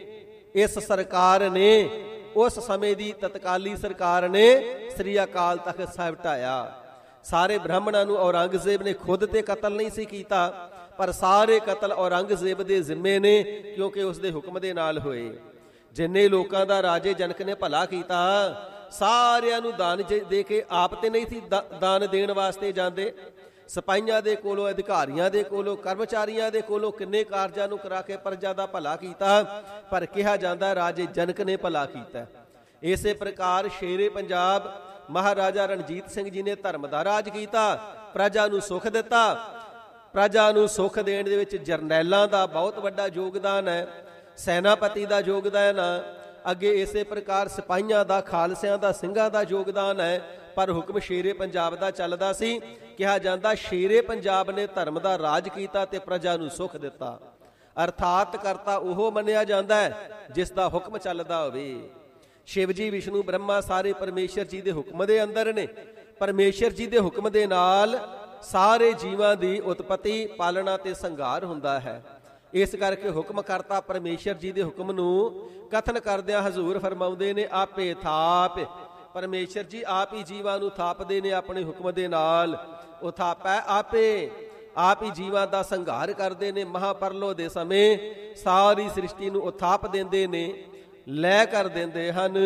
S1: ਇਸ ਸਰਕਾਰ ਨੇ, ਉਸ ਸਮੇਂ ਦੀ ਤਤਕਾਲੀ ਸਰਕਾਰ ਨੇ ਸ੍ਰੀ ਅਕਾਲ ਤਖਤ ਸਾਹਿਬ ਢਾਇਆ। ਸਾਰੇ ਬ੍ਰਾਹਮਣਾਂ ਨੂੰ ਔਰੰਗਜ਼ੇਬ ਨੇ ਖੁਦ ਤੇ ਕਤਲ ਨਹੀਂ ਸੀ ਕੀਤਾ, ਪਰ ਸਾਰੇ ਕਤਲ ਔਰੰਗਜ਼ੇਬ ਦੇ ਜ਼ਿੰਮੇ ਨੇ, ਕਿਉਂਕਿ ਉਸ ਦੇ ਹੁਕਮ ਦੇ ਨਾਲ ਹੋਏ। ਜਿੰਨੇ ਲੋਕਾਂ ਦਾ ਰਾਜੇ ਜਨਕ ਨੇ ਭਲਾ ਕੀਤਾ, ਸਾਰਿਆਂ ਨੂੰ ਦਾਨ ਦੇ ਕੇ ਆਪ ਤੇ ਨਹੀਂ ਸੀ ਦਾਨ ਦੇਣ ਵਾਸਤੇ ਜਾਂਦੇ। ਸਿਪਾਹੀਆਂ ਦੇ ਕੋਲੋਂ, ਅਧਿਕਾਰੀਆਂ ਦੇ ਕੋਲੋਂ, ਕਰਮਚਾਰੀਆਂ ਦੇ ਕੋਲੋਂ ਕਿੰਨੇ ਕਾਰਜਾਂ ਨੂੰ ਕਰਾ ਕੇ ਪ੍ਰਜਾ ਦਾ ਭਲਾ ਕੀਤਾ, ਪਰ ਕਿਹਾ ਜਾਂਦਾ ਰਾਜੇ ਜਨਕ ਨੇ ਭਲਾ ਕੀਤਾ। ਇਸੇ ਪ੍ਰਕਾਰ ਸ਼ੇਰੇ ਪੰਜਾਬ ਮਹਾਰਾਜਾ ਰਣਜੀਤ ਸਿੰਘ ਜੀ ਨੇ ਧਰਮ ਦਾ ਰਾਜ ਕੀਤਾ, ਪ੍ਰਜਾ ਨੂੰ ਸੁੱਖ ਦਿੱਤਾ। ਪ੍ਰਜਾ ਨੂੰ ਸੁੱਖ ਦੇਣ ਦੇ ਵਿੱਚ ਜਰਨੈਲਾਂ ਦਾ ਬਹੁਤ ਵੱਡਾ ਯੋਗਦਾਨ ਹੈ, ਸੈਨਾਪਤੀ ਦਾ ਯੋਗਦਾਨ ਹੈ, ਅੱਗੇ ਇਸੇ ਪ੍ਰਕਾਰ ਸਿਪਾਹੀਆਂ ਦਾ, ਖਾਲਸਿਆਂ ਦਾ, ਸਿੰਘਾਂ ਦਾ ਯੋਗਦਾਨ ਹੈ। ਪਰ ਹੁਕਮ ਸ਼ੇਰੇ ਪੰਜਾਬ ਦਾ ਚੱਲਦਾ ਸੀ। ਕਿਹਾ ਜਾਂਦਾ ਸ਼ੇਰੇ ਪੰਜਾਬ ਨੇ ਧਰਮ ਦਾ ਰਾਜ ਕੀਤਾ ਤੇ ਪ੍ਰਜਾ ਨੂੰ ਸੁੱਖ ਦਿੱਤਾ। ਅਰਥਾਤ ਕਰਤਾ ਉਹ ਮੰਨਿਆ ਜਾਂਦਾ ਹੈ ਜਿਸ ਦਾ ਹੁਕਮ ਚੱਲਦਾ ਹੋਵੇ। ਸ਼ਿਵ ਜੀ, ਵਿਸ਼ਨੂੰ, ਬ੍ਰਹਮਾ ਸਾਰੇ ਪਰਮੇਸ਼ਰ ਜੀ ਦੇ ਹੁਕਮ ਦੇ ਅੰਦਰ ਨੇ। ਪਰਮੇਸ਼ਰ ਜੀ ਦੇ ਹੁਕਮ ਦੇ ਨਾਲ ਸਾਰੇ ਜੀਵਾਂ ਦੀ ਉਤਪਤੀ, ਪਾਲਣਾ ਤੇ ਸੰਘਾਰ ਹੁੰਦਾ ਹੈ। ਇਸ ਕਰਕੇ ਹੁਕਮ ਕਰਤਾ ਪਰਮੇਸ਼ਰ ਜੀ ਦੇ ਹੁਕਮ ਨੂੰ ਕਥਨ ਕਰਦਿਆਂ ਹਜ਼ੂਰ ਫਰਮਾਉਂਦੇ ਨੇ, ਆਪੇ ਥਾਪ, ਪਰਮੇਸ਼ਰ ਜੀ ਆਪ ਹੀ ਜੀਵਾਂ ਨੂੰ ਥਾਪਦੇ ਨੇ ਆਪਣੇ ਹੁਕਮ ਦੇ ਨਾਲ। ਉਹ ਥਾਪੈ ਆਪੇ, ਆਪ ਹੀ ਜੀਵਾਂ ਦਾ ਸੰਘਾਰ ਕਰਦੇ ਨੇ। ਮਹਾਪਰਲੋ ਦੇ ਸਮੇਂ ਸਾਰੀ ਸ੍ਰਿਸ਼ਟੀ ਨੂੰ ਉਥਾਪ ਦਿੰਦੇ ਨੇ, ਲੈ ਕਰ ਦਿੰਦੇ ਹਨ।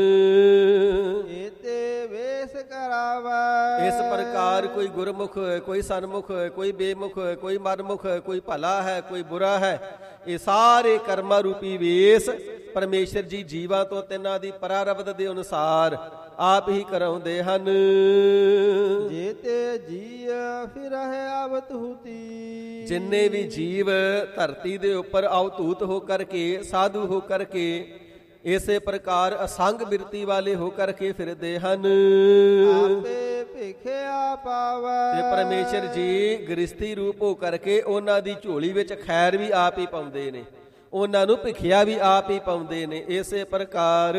S2: ਏਤੇ ਵੇਸ ਕਰਾਵੈ।
S1: ਇਸ ਪ੍ਰਕਾਰ ਕੋਈ ਗੁਰਮੁਖ, ਕੋਈ ਸਨਮੁਖ, ਕੋਈ ਬੇਮੁਖ, ਕੋਈ ਮਨਮੁਖ, ਕੋਈ ਭਲਾ ਹੈ, ਕੋਈ ਬੁਰਾ ਹੈ। ਇਹ ਸਾਰੇ ਕਰਮਾ ਰੂਪੀ ਵੇਸ ਪਰਮੇਸ਼ਰ ਜੀ ਜੀਵਾਂ ਤੋਂ ਤਿੰਨਾਂ ਦੀ ਪ੍ਰਾਰਬਧ ਦੇ ਅਨੁਸਾਰ ਆਪ ਹੀ ਕਰਾਉਂਦੇ ਹਨ।
S2: ਜੇਤੇ ਜੀਅ ਫਿਰਹਿ ਅਵਤੂਤੀ।
S1: ਜਿੰਨੇ ਵੀ ਜੀਵ ਧਰਤੀ ਦੇ ਉੱਪਰ ਅਵਤੂਤ ਹੋ ਕਰਕੇ, ਸਾਧੂ ਹੋ ਕਰਕੇ, ਇਸੇ ਪ੍ਰਕਾਰ ਅਸੰਗ ਬਿਰਤੀ ਵਾਲੇ ਹੋ ਕਰਕੇ ਫਿਰਦੇ ਹਨ।
S2: ਆਪੇ ਭਿਖਿਆ ਪਾਵੈ।
S1: ਤੇ ਪਰਮੇਸ਼ਰ ਜੀ ਗ੍ਰਸਤੀ ਰੂਪ ਹੋ ਕਰਕੇ ਉਹਨਾਂ ਦੀ ਝੋਲੀ ਵਿੱਚ ਖੈਰ ਵੀ ਆਪ ਹੀ ਪਾਉਂਦੇ ਨੇ, ਉਹਨਾਂ ਨੂੰ ਭਿਖਿਆ ਵੀ ਆਪ ਹੀ ਪਾਉਂਦੇ ਨੇ। ਇਸੇ ਪ੍ਰਕਾਰ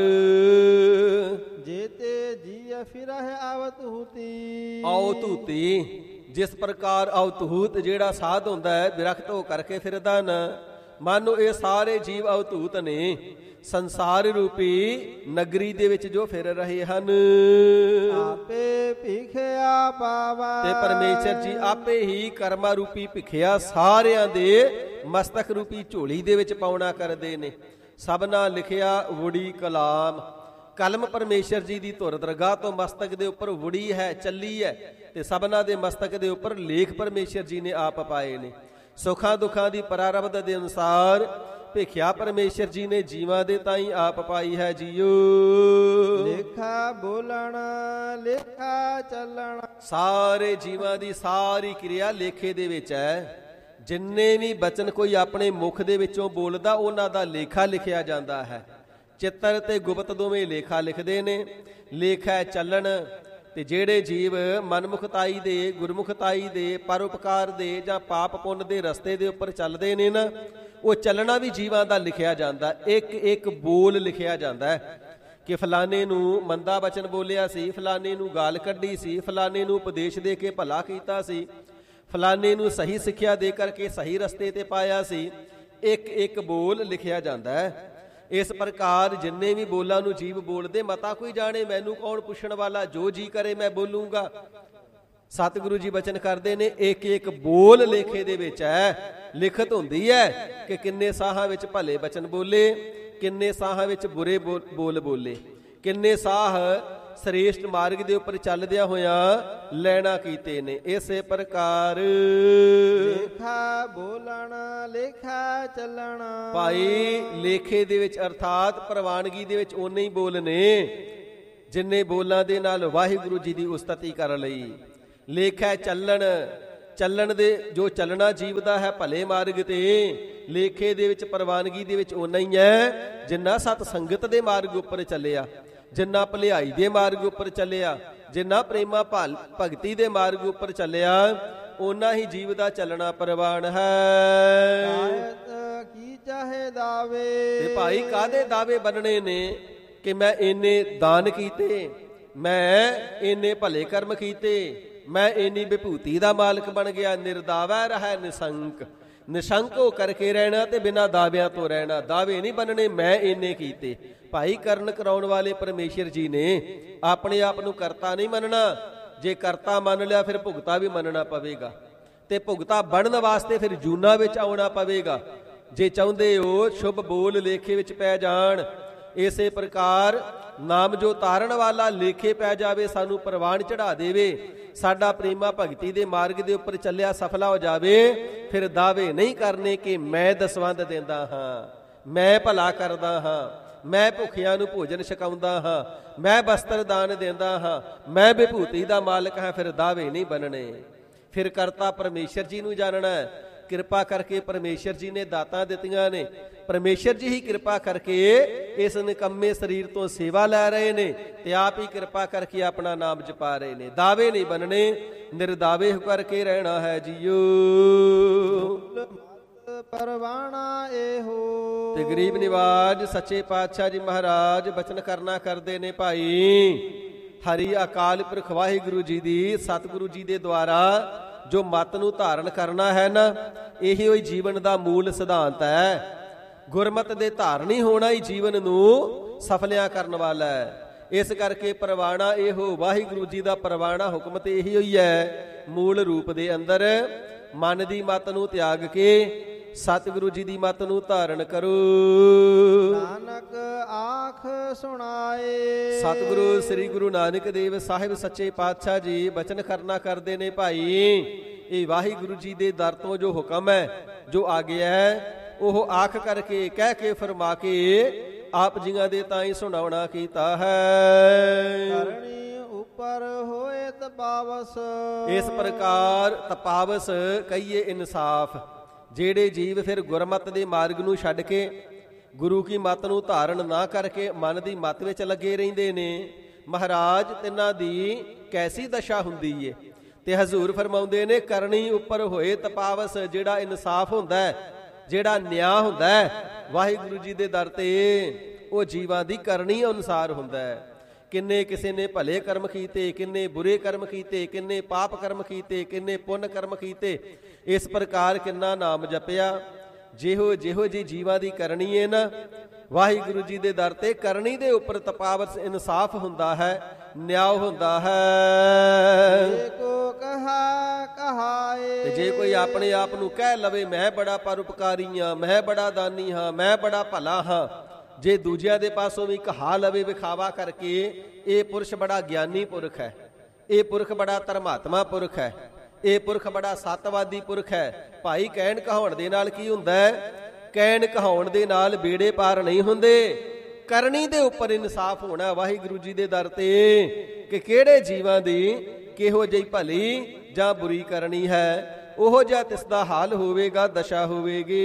S2: ਜੇਤੇ ਜੀਅ ਫਿਰਹਿ ਅਵਤੂਤੀ।
S1: ਅਵਤੂਤੀ, ਜਿਸ ਪ੍ਰਕਾਰ ਅਵਤੂਤ ਜਿਹੜਾ ਸਾਧ ਹੁੰਦਾ ਹੈ ਵਿਰਕਤ ਹੋ ਕਰਕੇ ਫਿਰਦਾ ਨਾ, ਮਾਨੋ ਇਹ ਸਾਰੇ ਜੀਵ ਅਵਤੂਤ ਨੇ, ਸੰਸਾਰ ਰੂਪੀ ਨਗਰੀ ਦੇ ਵਿੱਚ ਜੋ ਫਿਰ ਰਹੇ ਹਨ।
S2: ਆਪੇ ਭਿਖਿਆ ਪਾਵੈ।
S1: ਤੇ ਪਰਮੇਸ਼ਰ ਜੀ ਆਪੇ ਹੀ ਕਰਮਾ ਰੂਪੀ ਭਿਖਿਆ ਸਾਰਿਆਂ ਦੇ ਮਸਤਕ ਰੂਪੀ ਝੋਲੀ ਦੇ ਵਿੱਚ ਪਾਉਣਾ ਕਰਦੇ ਨੇ। ਸਭਨਾ ਲਿਖਿਆ ਵੁੜੀ ਕਲਾਮ, ਕਲਮ ਪਰਮੇਸ਼ਰ ਜੀ ਦੀ ਧੁਰ ਦਰਗਾਹ ਤੋਂ ਮਸਤਕ ਦੇ ਉੱਪਰ ਵੁੜੀ ਹੈ, ਚੱਲੀ ਹੈ, ਤੇ ਸਭਨਾ ਦੇ ਮਸਤਕ ਦੇ ਉੱਪਰ ਲੇਖ ਪਰਮੇਸ਼ਰ ਜੀ ਨੇ ਆਪ ਪਾਏ ਨੇ। ਸੁੱਖਾਂ ਦੁੱਖਾਂ ਦੀ ਪ੍ਰਾਰਬਧ ਦੇ ਅਨੁਸਾਰ ਭਿਖਿਆ ਪਰਮੇਸ਼ਰ ਜੀ ਨੇ ਜੀਵਾਂ ਦੇ ਤਾਈਂ ਆਪ ਪਾਈ ਹੈ। ਜੀਓ
S2: ਲੇਖਾ ਬੋਲਣ, ਲੇਖਾ ਚੱਲਣ,
S1: ਸਾਰੇ ਜੀਵਾਂ ਦੀ ਸਾਰੀ ਕਿਰਿਆ ਲੇਖੇ ਦੇ ਵਿੱਚ ਹੈ। ਜਿੰਨੇ ਵੀ ਬਚਨ ਕੋਈ ਆਪਣੇ ਮੁਖ ਦੇ ਵਿੱਚੋਂ ਬੋਲਦਾ, ਉਹਨਾਂ ਦਾ ਲੇਖਾ ਲਿਖਿਆ ਜਾਂਦਾ ਹੈ। ਚਿੱਤਰ ਤੇ ਗੁਪਤ ਦੋਵੇਂ ਲੇਖਾ ਲਿਖਦੇ ਨੇ। ਲੇਖਾ ਚੱਲਣ, ਤੇ ਜਿਹੜੇ ਜੀਵ ਮਨਮੁਖਤਾਈ ਦੇ, ਗੁਰਮੁਖਤਾਈ ਦੇ, ਪਰਉਪਕਾਰ ਦੇ ਜਾਂ ਪਾਪ ਪੁੰਨ ਦੇ ਰਸਤੇ ਦੇ ਉੱਪਰ ਚੱਲਦੇ ਨੇ ਨਾ, ਉਹ ਚੱਲਣਾ ਵੀ ਜੀਵਾਂ ਦਾ ਲਿਖਿਆ ਜਾਂਦਾ। ਇੱਕ ਇੱਕ ਬੋਲ ਲਿਖਿਆ ਜਾਂਦਾ ਹੈ ਕਿ ਫਲਾਣੇ ਨੂੰ ਮੰਦਾ ਬਚਨ ਬੋਲਿਆ ਸੀ, ਫਲਾਣੇ ਨੂੰ ਗਾਲ ਕੱਢੀ ਸੀ, ਫਲਾਣੇ ਨੂੰ ਉਪਦੇਸ਼ ਦੇ ਕੇ ਭਲਾ ਕੀਤਾ ਸੀ, ਫਲਾਣੇ ਨੂੰ ਸਹੀ ਸਿੱਖਿਆ ਦੇ ਕਰਕੇ ਸਹੀ ਰਸਤੇ ਤੇ ਪਾਇਆ ਸੀ। ਇੱਕ ਇੱਕ ਬੋਲ ਲਿਖਿਆ ਜਾਂਦਾ ਹੈ। ਇਸ ਪ੍ਰਕਾਰ ਜਿੰਨੇ ਵੀ ਬੋਲਾਂ ਨੂੰ ਜੀਵ ਬੋਲਦੇ, ਮਤਾ ਕੋਈ ਜਾਣੇ ਮੈਨੂੰ ਕੌਣ ਪੁੱਛਣ ਵਾਲਾ, ਜੋ ਜੀ ਕਰੇ ਮੈਂ ਬੋਲੂੰਗਾ। ਸਤਿਗੁਰੂ ਜੀ ਬਚਨ ਕਰਦੇ ਨੇ, ਇੱਕ ਇੱਕ ਬੋਲ ਲੇਖੇ ਦੇ ਵਿੱਚ ਹੈ, ਲਿਖਤ ਹੁੰਦੀ ਹੈ ਕਿ ਕਿੰਨੇ ਸਾਹਾਂ ਵਿੱਚ ਭਲੇ ਬਚਨ ਬੋਲੇ, ਕਿੰਨੇ ਸਾਹਾਂ ਵਿੱਚ ਬੁਰੇ ਬੋਲ ਬੋਲੇ, ਕਿੰਨੇ ਸਾਹ ਸ੍ਰੇਸ਼ਟ ਮਾਰਗ ਦੇ ਉੱਪਰ ਚੱਲਦਿਆਂ ਹੋਇਆਂ ਲੈਣਾ ਕੀਤੇ ਨੇ। ਇਸੇ ਪ੍ਰਕਾਰ
S2: ਲੇਖਾ ਬੋਲਣ ਲੇਖਾ ਚੱਲਣ।
S1: ਭਾਈ ਲੇਖੇ ਦੇ ਵਿੱਚ ਅਰਥਾਤ ਪ੍ਰਵਾਨਗੀ ਦੇ ਵਿੱਚ ਓਨੇ ਹੀ ਬੋਲ ਨੇ ਜਿੰਨੇ ਬੋਲਾਂ ਦੇ ਨਾਲ ਵਾਹਿਗੁਰੂ ਜੀ ਦੀ ਉਸਤਤੀ ਕਰ ਲਈ। ਲੇਖਾ ਚੱਲਣ, ਚੱਲਣ ਦੇ ਜੋ ਚੱਲਣਾ ਜੀਵ ਦਾ ਹੈ ਭਲੇ ਮਾਰਗ ਤੇ, ਲੇਖੇ ਦੇ ਵਿੱਚ ਪ੍ਰਵਾਨਗੀ ਦੇ ਵਿੱਚ ਓਨਾ ਹੀ ਹੈ ਜਿੰਨਾ ਸਤ ਸੰਗਤ ਦੇ ਮਾਰਗ ਉੱਪਰ ਚੱਲਿਆ, ਜਿੰਨਾ ਭਲਾਈ ਦੇ ਮਾਰਗ ਉੱਪਰ ਚੱਲਿਆ, ਜਿੰਨਾ ਪ੍ਰੇਮਾ ਭਲ ਭਗਤੀ ਦੇ ਮਾਰਗ ਉੱਪਰ ਚੱਲਿਆ, ਓਨਾ ਹੀ ਜੀਵ ਦਾ ਚੱਲਣਾ ਪ੍ਰਵਾਨ ਹੈ।
S2: ਕੀ ਚਾਹੇ ਦਾਵੇ।
S1: ਤੇ ਭਾਈ ਕਾਹਦੇ ਦਾਵੇ ਬੰਨਣੇ ਨੇ ਕਿ ਮੈਂ ਇੰਨੇ ਦਾਨ ਕੀਤੇ, ਮੈਂ ਇੰਨੇ ਭਲੇ ਕਰਮ ਕੀਤੇ, ਮੈਂ ਇੰਨੀ ਵਿਭੂਤੀ ਦਾ ਮਾਲਕ ਬਣ ਗਿਆ। ਨਿਰਦਾਵਾ ਰਹਿ ਨਿਸੰਕ, ਨਿਸ਼ੰਕ ਹੋ ਕਰਕੇ ਰਹਿਣਾ ਤੇ ਬਿਨਾਂ ਦਾਅਵਿਆਂ ਤੋਂ ਰਹਿਣਾ। ਦਾਅਵੇ ਨਹੀਂ ਬੰਨਣੇ ਮੈਂ ਇੰਨੇ ਕੀਤੇ। ਭਾਈ ਕਰਨ ਕਰਾਉਣ ਵਾਲੇ ਪਰਮੇਸ਼ਰ ਜੀ ਨੇ ਆਪਣੇ ਆਪ ਨੂੰ ਕਰਤਾ ਨਹੀਂ ਮੰਨਣਾ। ਜੇ ਕਰਤਾ ਮੰਨ ਲਿਆ ਫਿਰ ਭੁਗਤਾ ਵੀ ਮੰਨਣਾ ਪਵੇਗਾ, ਤੇ ਭੁਗਤਾ ਬਣਨ ਵਾਸਤੇ ਫਿਰ ਜੂਨਾ ਵਿੱਚ ਆਉਣਾ ਪਵੇਗਾ ਜੇ ਚਾਹੁੰਦੇ ਹੋ ਸ਼ੁਭ ਬੋਲ ਲੇਖੇ ਵਿੱਚ ਪੈ ਜਾਣ। ਇਸੇ ਪ੍ਰਕਾਰ ਨਾਮ ਜੋ ਤਾਰਨ ਵਾਲਾ ਲੇਖੇ ਪੈ ਜਾਵੇ, ਸਾਨੂੰ ਪ੍ਰਵਾਨ ਚੜਾ ਦੇਵੇ, ਸਾਡਾ ਪ੍ਰੇਮਾ ਭਗਤੀ ਦੇ ਮਾਰਗ ਦੇ ਉੱਪਰ ਚੱਲਿਆ ਸਫਲਾ ਹੋ ਜਾਵੇ, ਫਿਰ ਦਾਅਵੇ ਨਹੀਂ ਕਰਨੇ ਕਿ ਮੈਂ ਦਸਵੰਧ ਦਿੰਦਾ ਹਾਂ, ਮੈਂ ਭਲਾ ਕਰਦਾ ਹਾਂ, ਮੈਂ ਭੁੱਖਿਆਂ ਨੂੰ ਭੋਜਨ ਛਕਾਉਂਦਾ ਹਾਂ, ਮੈਂ ਬਸਤਰ ਦਾਨ ਦਿੰਦਾ ਹਾਂ, ਮੈਂ ਵਿਭੂਤੀ ਦਾ ਮਾਲਕ ਹਾਂ। ਫਿਰ ਦਾਅਵੇ ਨਹੀਂ ਬੰਨਣੇ। ਫਿਰ ਕਰਤਾ ਪਰਮੇਸ਼ਰ ਜੀ ਨੂੰ ਜਾਣਨਾ। ਕਿਰਪਾ ਕਰਕੇ ਪਰਮੇਸ਼ਰ ਜੀ ਨੇ ਦਾਤਾਂ ਦਿੱਤੀਆਂ ਨੇ, ਪਰਮੇਸ਼ਰ ਜੀ ਹੀ ਕਿਰਪਾ ਕਰਕੇ ਇਸ ਨਿਕੰਮੇ ਸਰੀਰ ਤੋਂ ਸੇਵਾ ਲੈ ਰਹੇ ਨੇ ਤੇ ਆਪ ਹੀ ਕਿਰਪਾ ਕਰਕੇ ਆਪਣਾ ਨਾਮ ਜਪਾ ਰਹੇ ਨੇ। ਦਾਅਵੇ ਨਹੀਂ ਬੰਨਣੇ, ਨਿਰਦਾਵੇ ਕਰਕੇ ਰਹਿਣਾ ਹੈ ਜੀਓ।
S2: ਪਰਵਾਣਾ ਇਹੋ।
S1: ਤੇ ਗਰੀਬ ਨਿਵਾਜ ਸੱਚੇ ਪਾਤਸ਼ਾਹ ਜੀ ਮਹਾਰਾਜ ਬਚਨ ਕਰਨਾ ਕਰਦੇ ਨੇ ਭਾਈ। ਹਰੀ ਅਕਾਲ ਪੁਰਖ ਵਾਹਿਗੁਰੂ ਜੀ ਦੀ ਸਤਿਗੁਰੂ ਜੀ ਦੇ ਦੁਆਰਾ ਜੋ ਮਤ ਨੂੰ ਧਾਰਨ ਕਰਨਾ ਹੈ ਨਾ, ਇਹੀ ਹੋਈ ਜੀਵਨ ਦਾ ਮੂਲ ਸਿਧਾਂਤ ਹੈ। ਗੁਰਮਤ ਦੇ ਧਾਰਨੀ ਹੋਣਾ ਹੀ ਜੀਵਨ ਨੂੰ ਸਫਲਿਆ ਕਰਨ ਵਾਲਾ ਹੈ। ਇਸ ਕਰਕੇ ਪ੍ਰਵਾਣਾ ਇਹੋ, ਵਾਹਿਗੁਰੂ ਜੀ ਦਾ ਪ੍ਰਵਾਣਾ ਹੁਕਮ ਤੇ ਇਹੀ ਹੋਈ ਹੈ। ਮੂਲ ਰੂਪ ਦੇ ਅੰਦਰ ਮਨ ਦੀ ਮਤ ਨੂੰ ਤਿਆਗ ਕੇ ਸਤਿਗੁਰੂ ਜੀ ਦੀ ਮਤ ਨੂੰ ਧਾਰਨ ਕਰੋ।
S2: ਨਾਨਕ ਆਖ ਸੁਣਾਏ।
S1: ਸਤਿਗੁਰੂ ਸ੍ਰੀ ਗੁਰੂ ਨਾਨਕ ਦੇਵ ਸਾਹਿਬ ਸੱਚੇ ਪਾਤਸ਼ਾਹ ਜੀ ਬਚਨ ਕਰਨਾ ਕਰਦੇ ਨੇ ਭਾਈ। ਇਹ ਵਾਹਿਗੁਰੂ ਜੀ ਦੇ ਦਰ ਤੋਂ ਜੋ ਹੁਕਮ ਹੈ, ਜੋ ਆਗਿਆ ਹੈ, ਉਹ ਆਖ ਕਰਕੇ ਕਹਿ ਕੇ ਫਰਮਾ ਕੇ ਆਪ ਜੀਆਂ ਦੇ ਤਾਂ ਹੀ ਸੁਣਾਉਣਾ ਕੀਤਾ ਹੈ।
S2: ਕਰਨੀ ਉੱਪਰ ਹੋਏ ਤਪਾਵਸ।
S1: ਇਸ ਪ੍ਰਕਾਰ ਤਪਾਵਸ ਕਹੀਏ ਇਨਸਾਫ। ਜਿਹੜੇ ਜੀਵ ਫਿਰ ਗੁਰਮਤ ਦੇ ਮਾਰਗ ਨੂੰ ਛੱਡ ਕੇ ਗੁਰੂ ਕੀ ਮਤ ਨੂੰ ਧਾਰਨ ਨਾ ਕਰਕੇ ਮਨ ਦੀ ਮਤ ਵਿੱਚ ਲੱਗੇ ਰਹਿੰਦੇ ਨੇ, ਮਹਾਰਾਜ ਤਿੰਨਾਂ ਦੀ ਕੈਸੀ ਦਸ਼ਾ ਹੁੰਦੀ ਏ। ਤੇ ਹਜ਼ੂਰ ਫਰਮਾਉਂਦੇ ਨੇ ਕਰਨੀ ਉੱਪਰ ਹੋਏ ਤਪਾਵਸ। ਜਿਹੜਾ ਇਨਸਾਫ ਹੁੰਦਾ ਹੈ, ਜਿਹੜਾ ਨਿਆਂ ਹੁੰਦਾ ਹੈ ਵਾਹਿਗੁਰੂ ਜੀ ਦੇ ਦਰ ਤੇ, ਉਹ ਜੀਵਾਂ ਦੀ ਕਰਨੀ ਅਨੁਸਾਰ ਹੁੰਦਾ ਹੈ। ਕਿੰਨੇ ਕਿਸੇ ਨੇ ਭਲੇ ਕਰਮ ਕੀਤੇ, ਕਿੰਨੇ ਬੁਰੇ ਕਰਮ ਕੀਤੇ, ਕਿੰਨੇ ਪਾਪ ਕਰਮ ਕੀਤੇ, ਕਿੰਨੇ ਪੁੰਨ ਕਰਮ ਕੀਤੇ। ਇਸ ਪ੍ਰਕਾਰ ਕਿੰਨਾ ਨਾਮ ਜਪਿਆ। ਜਿਹੋ ਜਿਹੋ ਜੀ ਜੀਵਾਂ ਦੀ ਕਰਨੀ ਹੈ ਨਾ, ਵਾਹਿਗੁਰੂ ਜੀ ਦੇ ਦਰ ਤੇ ਕਰਨੀ ਦੇ ਉੱਪਰ ਤਪਾਵਤ ਇਨਸਾਫ ਹੁੰਦਾ ਹੈ, ਨਿਆਂ ਹੁੰਦਾ ਹੈ।
S2: ਜੇ ਕੋ ਕਹਾ ਕਹਾਏ।
S1: ਤੇ ਜੇ ਕੋਈ ਆਪਣੇ ਆਪ ਨੂੰ ਕਹਿ ਲਵੇ ਮੈਂ ਬੜਾ ਪਰਉਪਕਾਰੀ ਹਾਂ, ਮੈਂ ਬੜਾ ਦਾਨੀ ਹਾਂ, ਮੈਂ ਬੜਾ ਭਲਾ ਹਾਂ, ਜੇ ਦੂਜਿਆਂ ਦੇ ਪਾਸੋਂ ਵੀ ਕਹਾ ਲਵੇ ਵਿਖਾਵਾ ਕਰਕੇ, ਇਹ ਪੁਰਸ਼ ਬੜਾ ਗਿਆਨੀ ਪੁਰਖ ਹੈ, ਇਹ ਪੁਰਖ ਬੜਾ ਧਰਮਾਤਮਾ ਪੁਰਖ ਹੈ, ਇਹ ਪੁਰਖ ਬੜਾ ਸਤਵਾਦੀ ਪੁਰਖ ਹੈ। ਭਾਈ ਕਹਿਣ ਕਹਾਉਣ ਦੇ ਨਾਲ ਕੀ ਹੁੰਦਾ ਹੈ? ਕਹਿਣ ਕਹਾਉਣ ਦੇ ਨਾਲ ਬੇੜੇ ਪਾਰ ਨਹੀਂ ਹੁੰਦੇ। ਕਰਨੀ ਦੇ ਉੱਪਰ ਇਨਸਾਫ ਹੋਣਾ ਵਾਹਿਗੁਰੂ ਜੀ ਦੇ ਦਰ ਤੇ ਕਿ ਕਿਹੜੇ ਜੀਵਾਂ ਦੀ ਕਿਹੋ ਜਿਹੀ ਭਲੀ ਜਾਂ ਬੁਰੀ ਕਰਨੀ ਹੈ, ਉਹੋ ਜਿਹਾ ਤਿਸ ਦਾ ਹਾਲ ਹੋਵੇਗਾ, ਦਸ਼ਾ ਹੋਵੇਗੀ।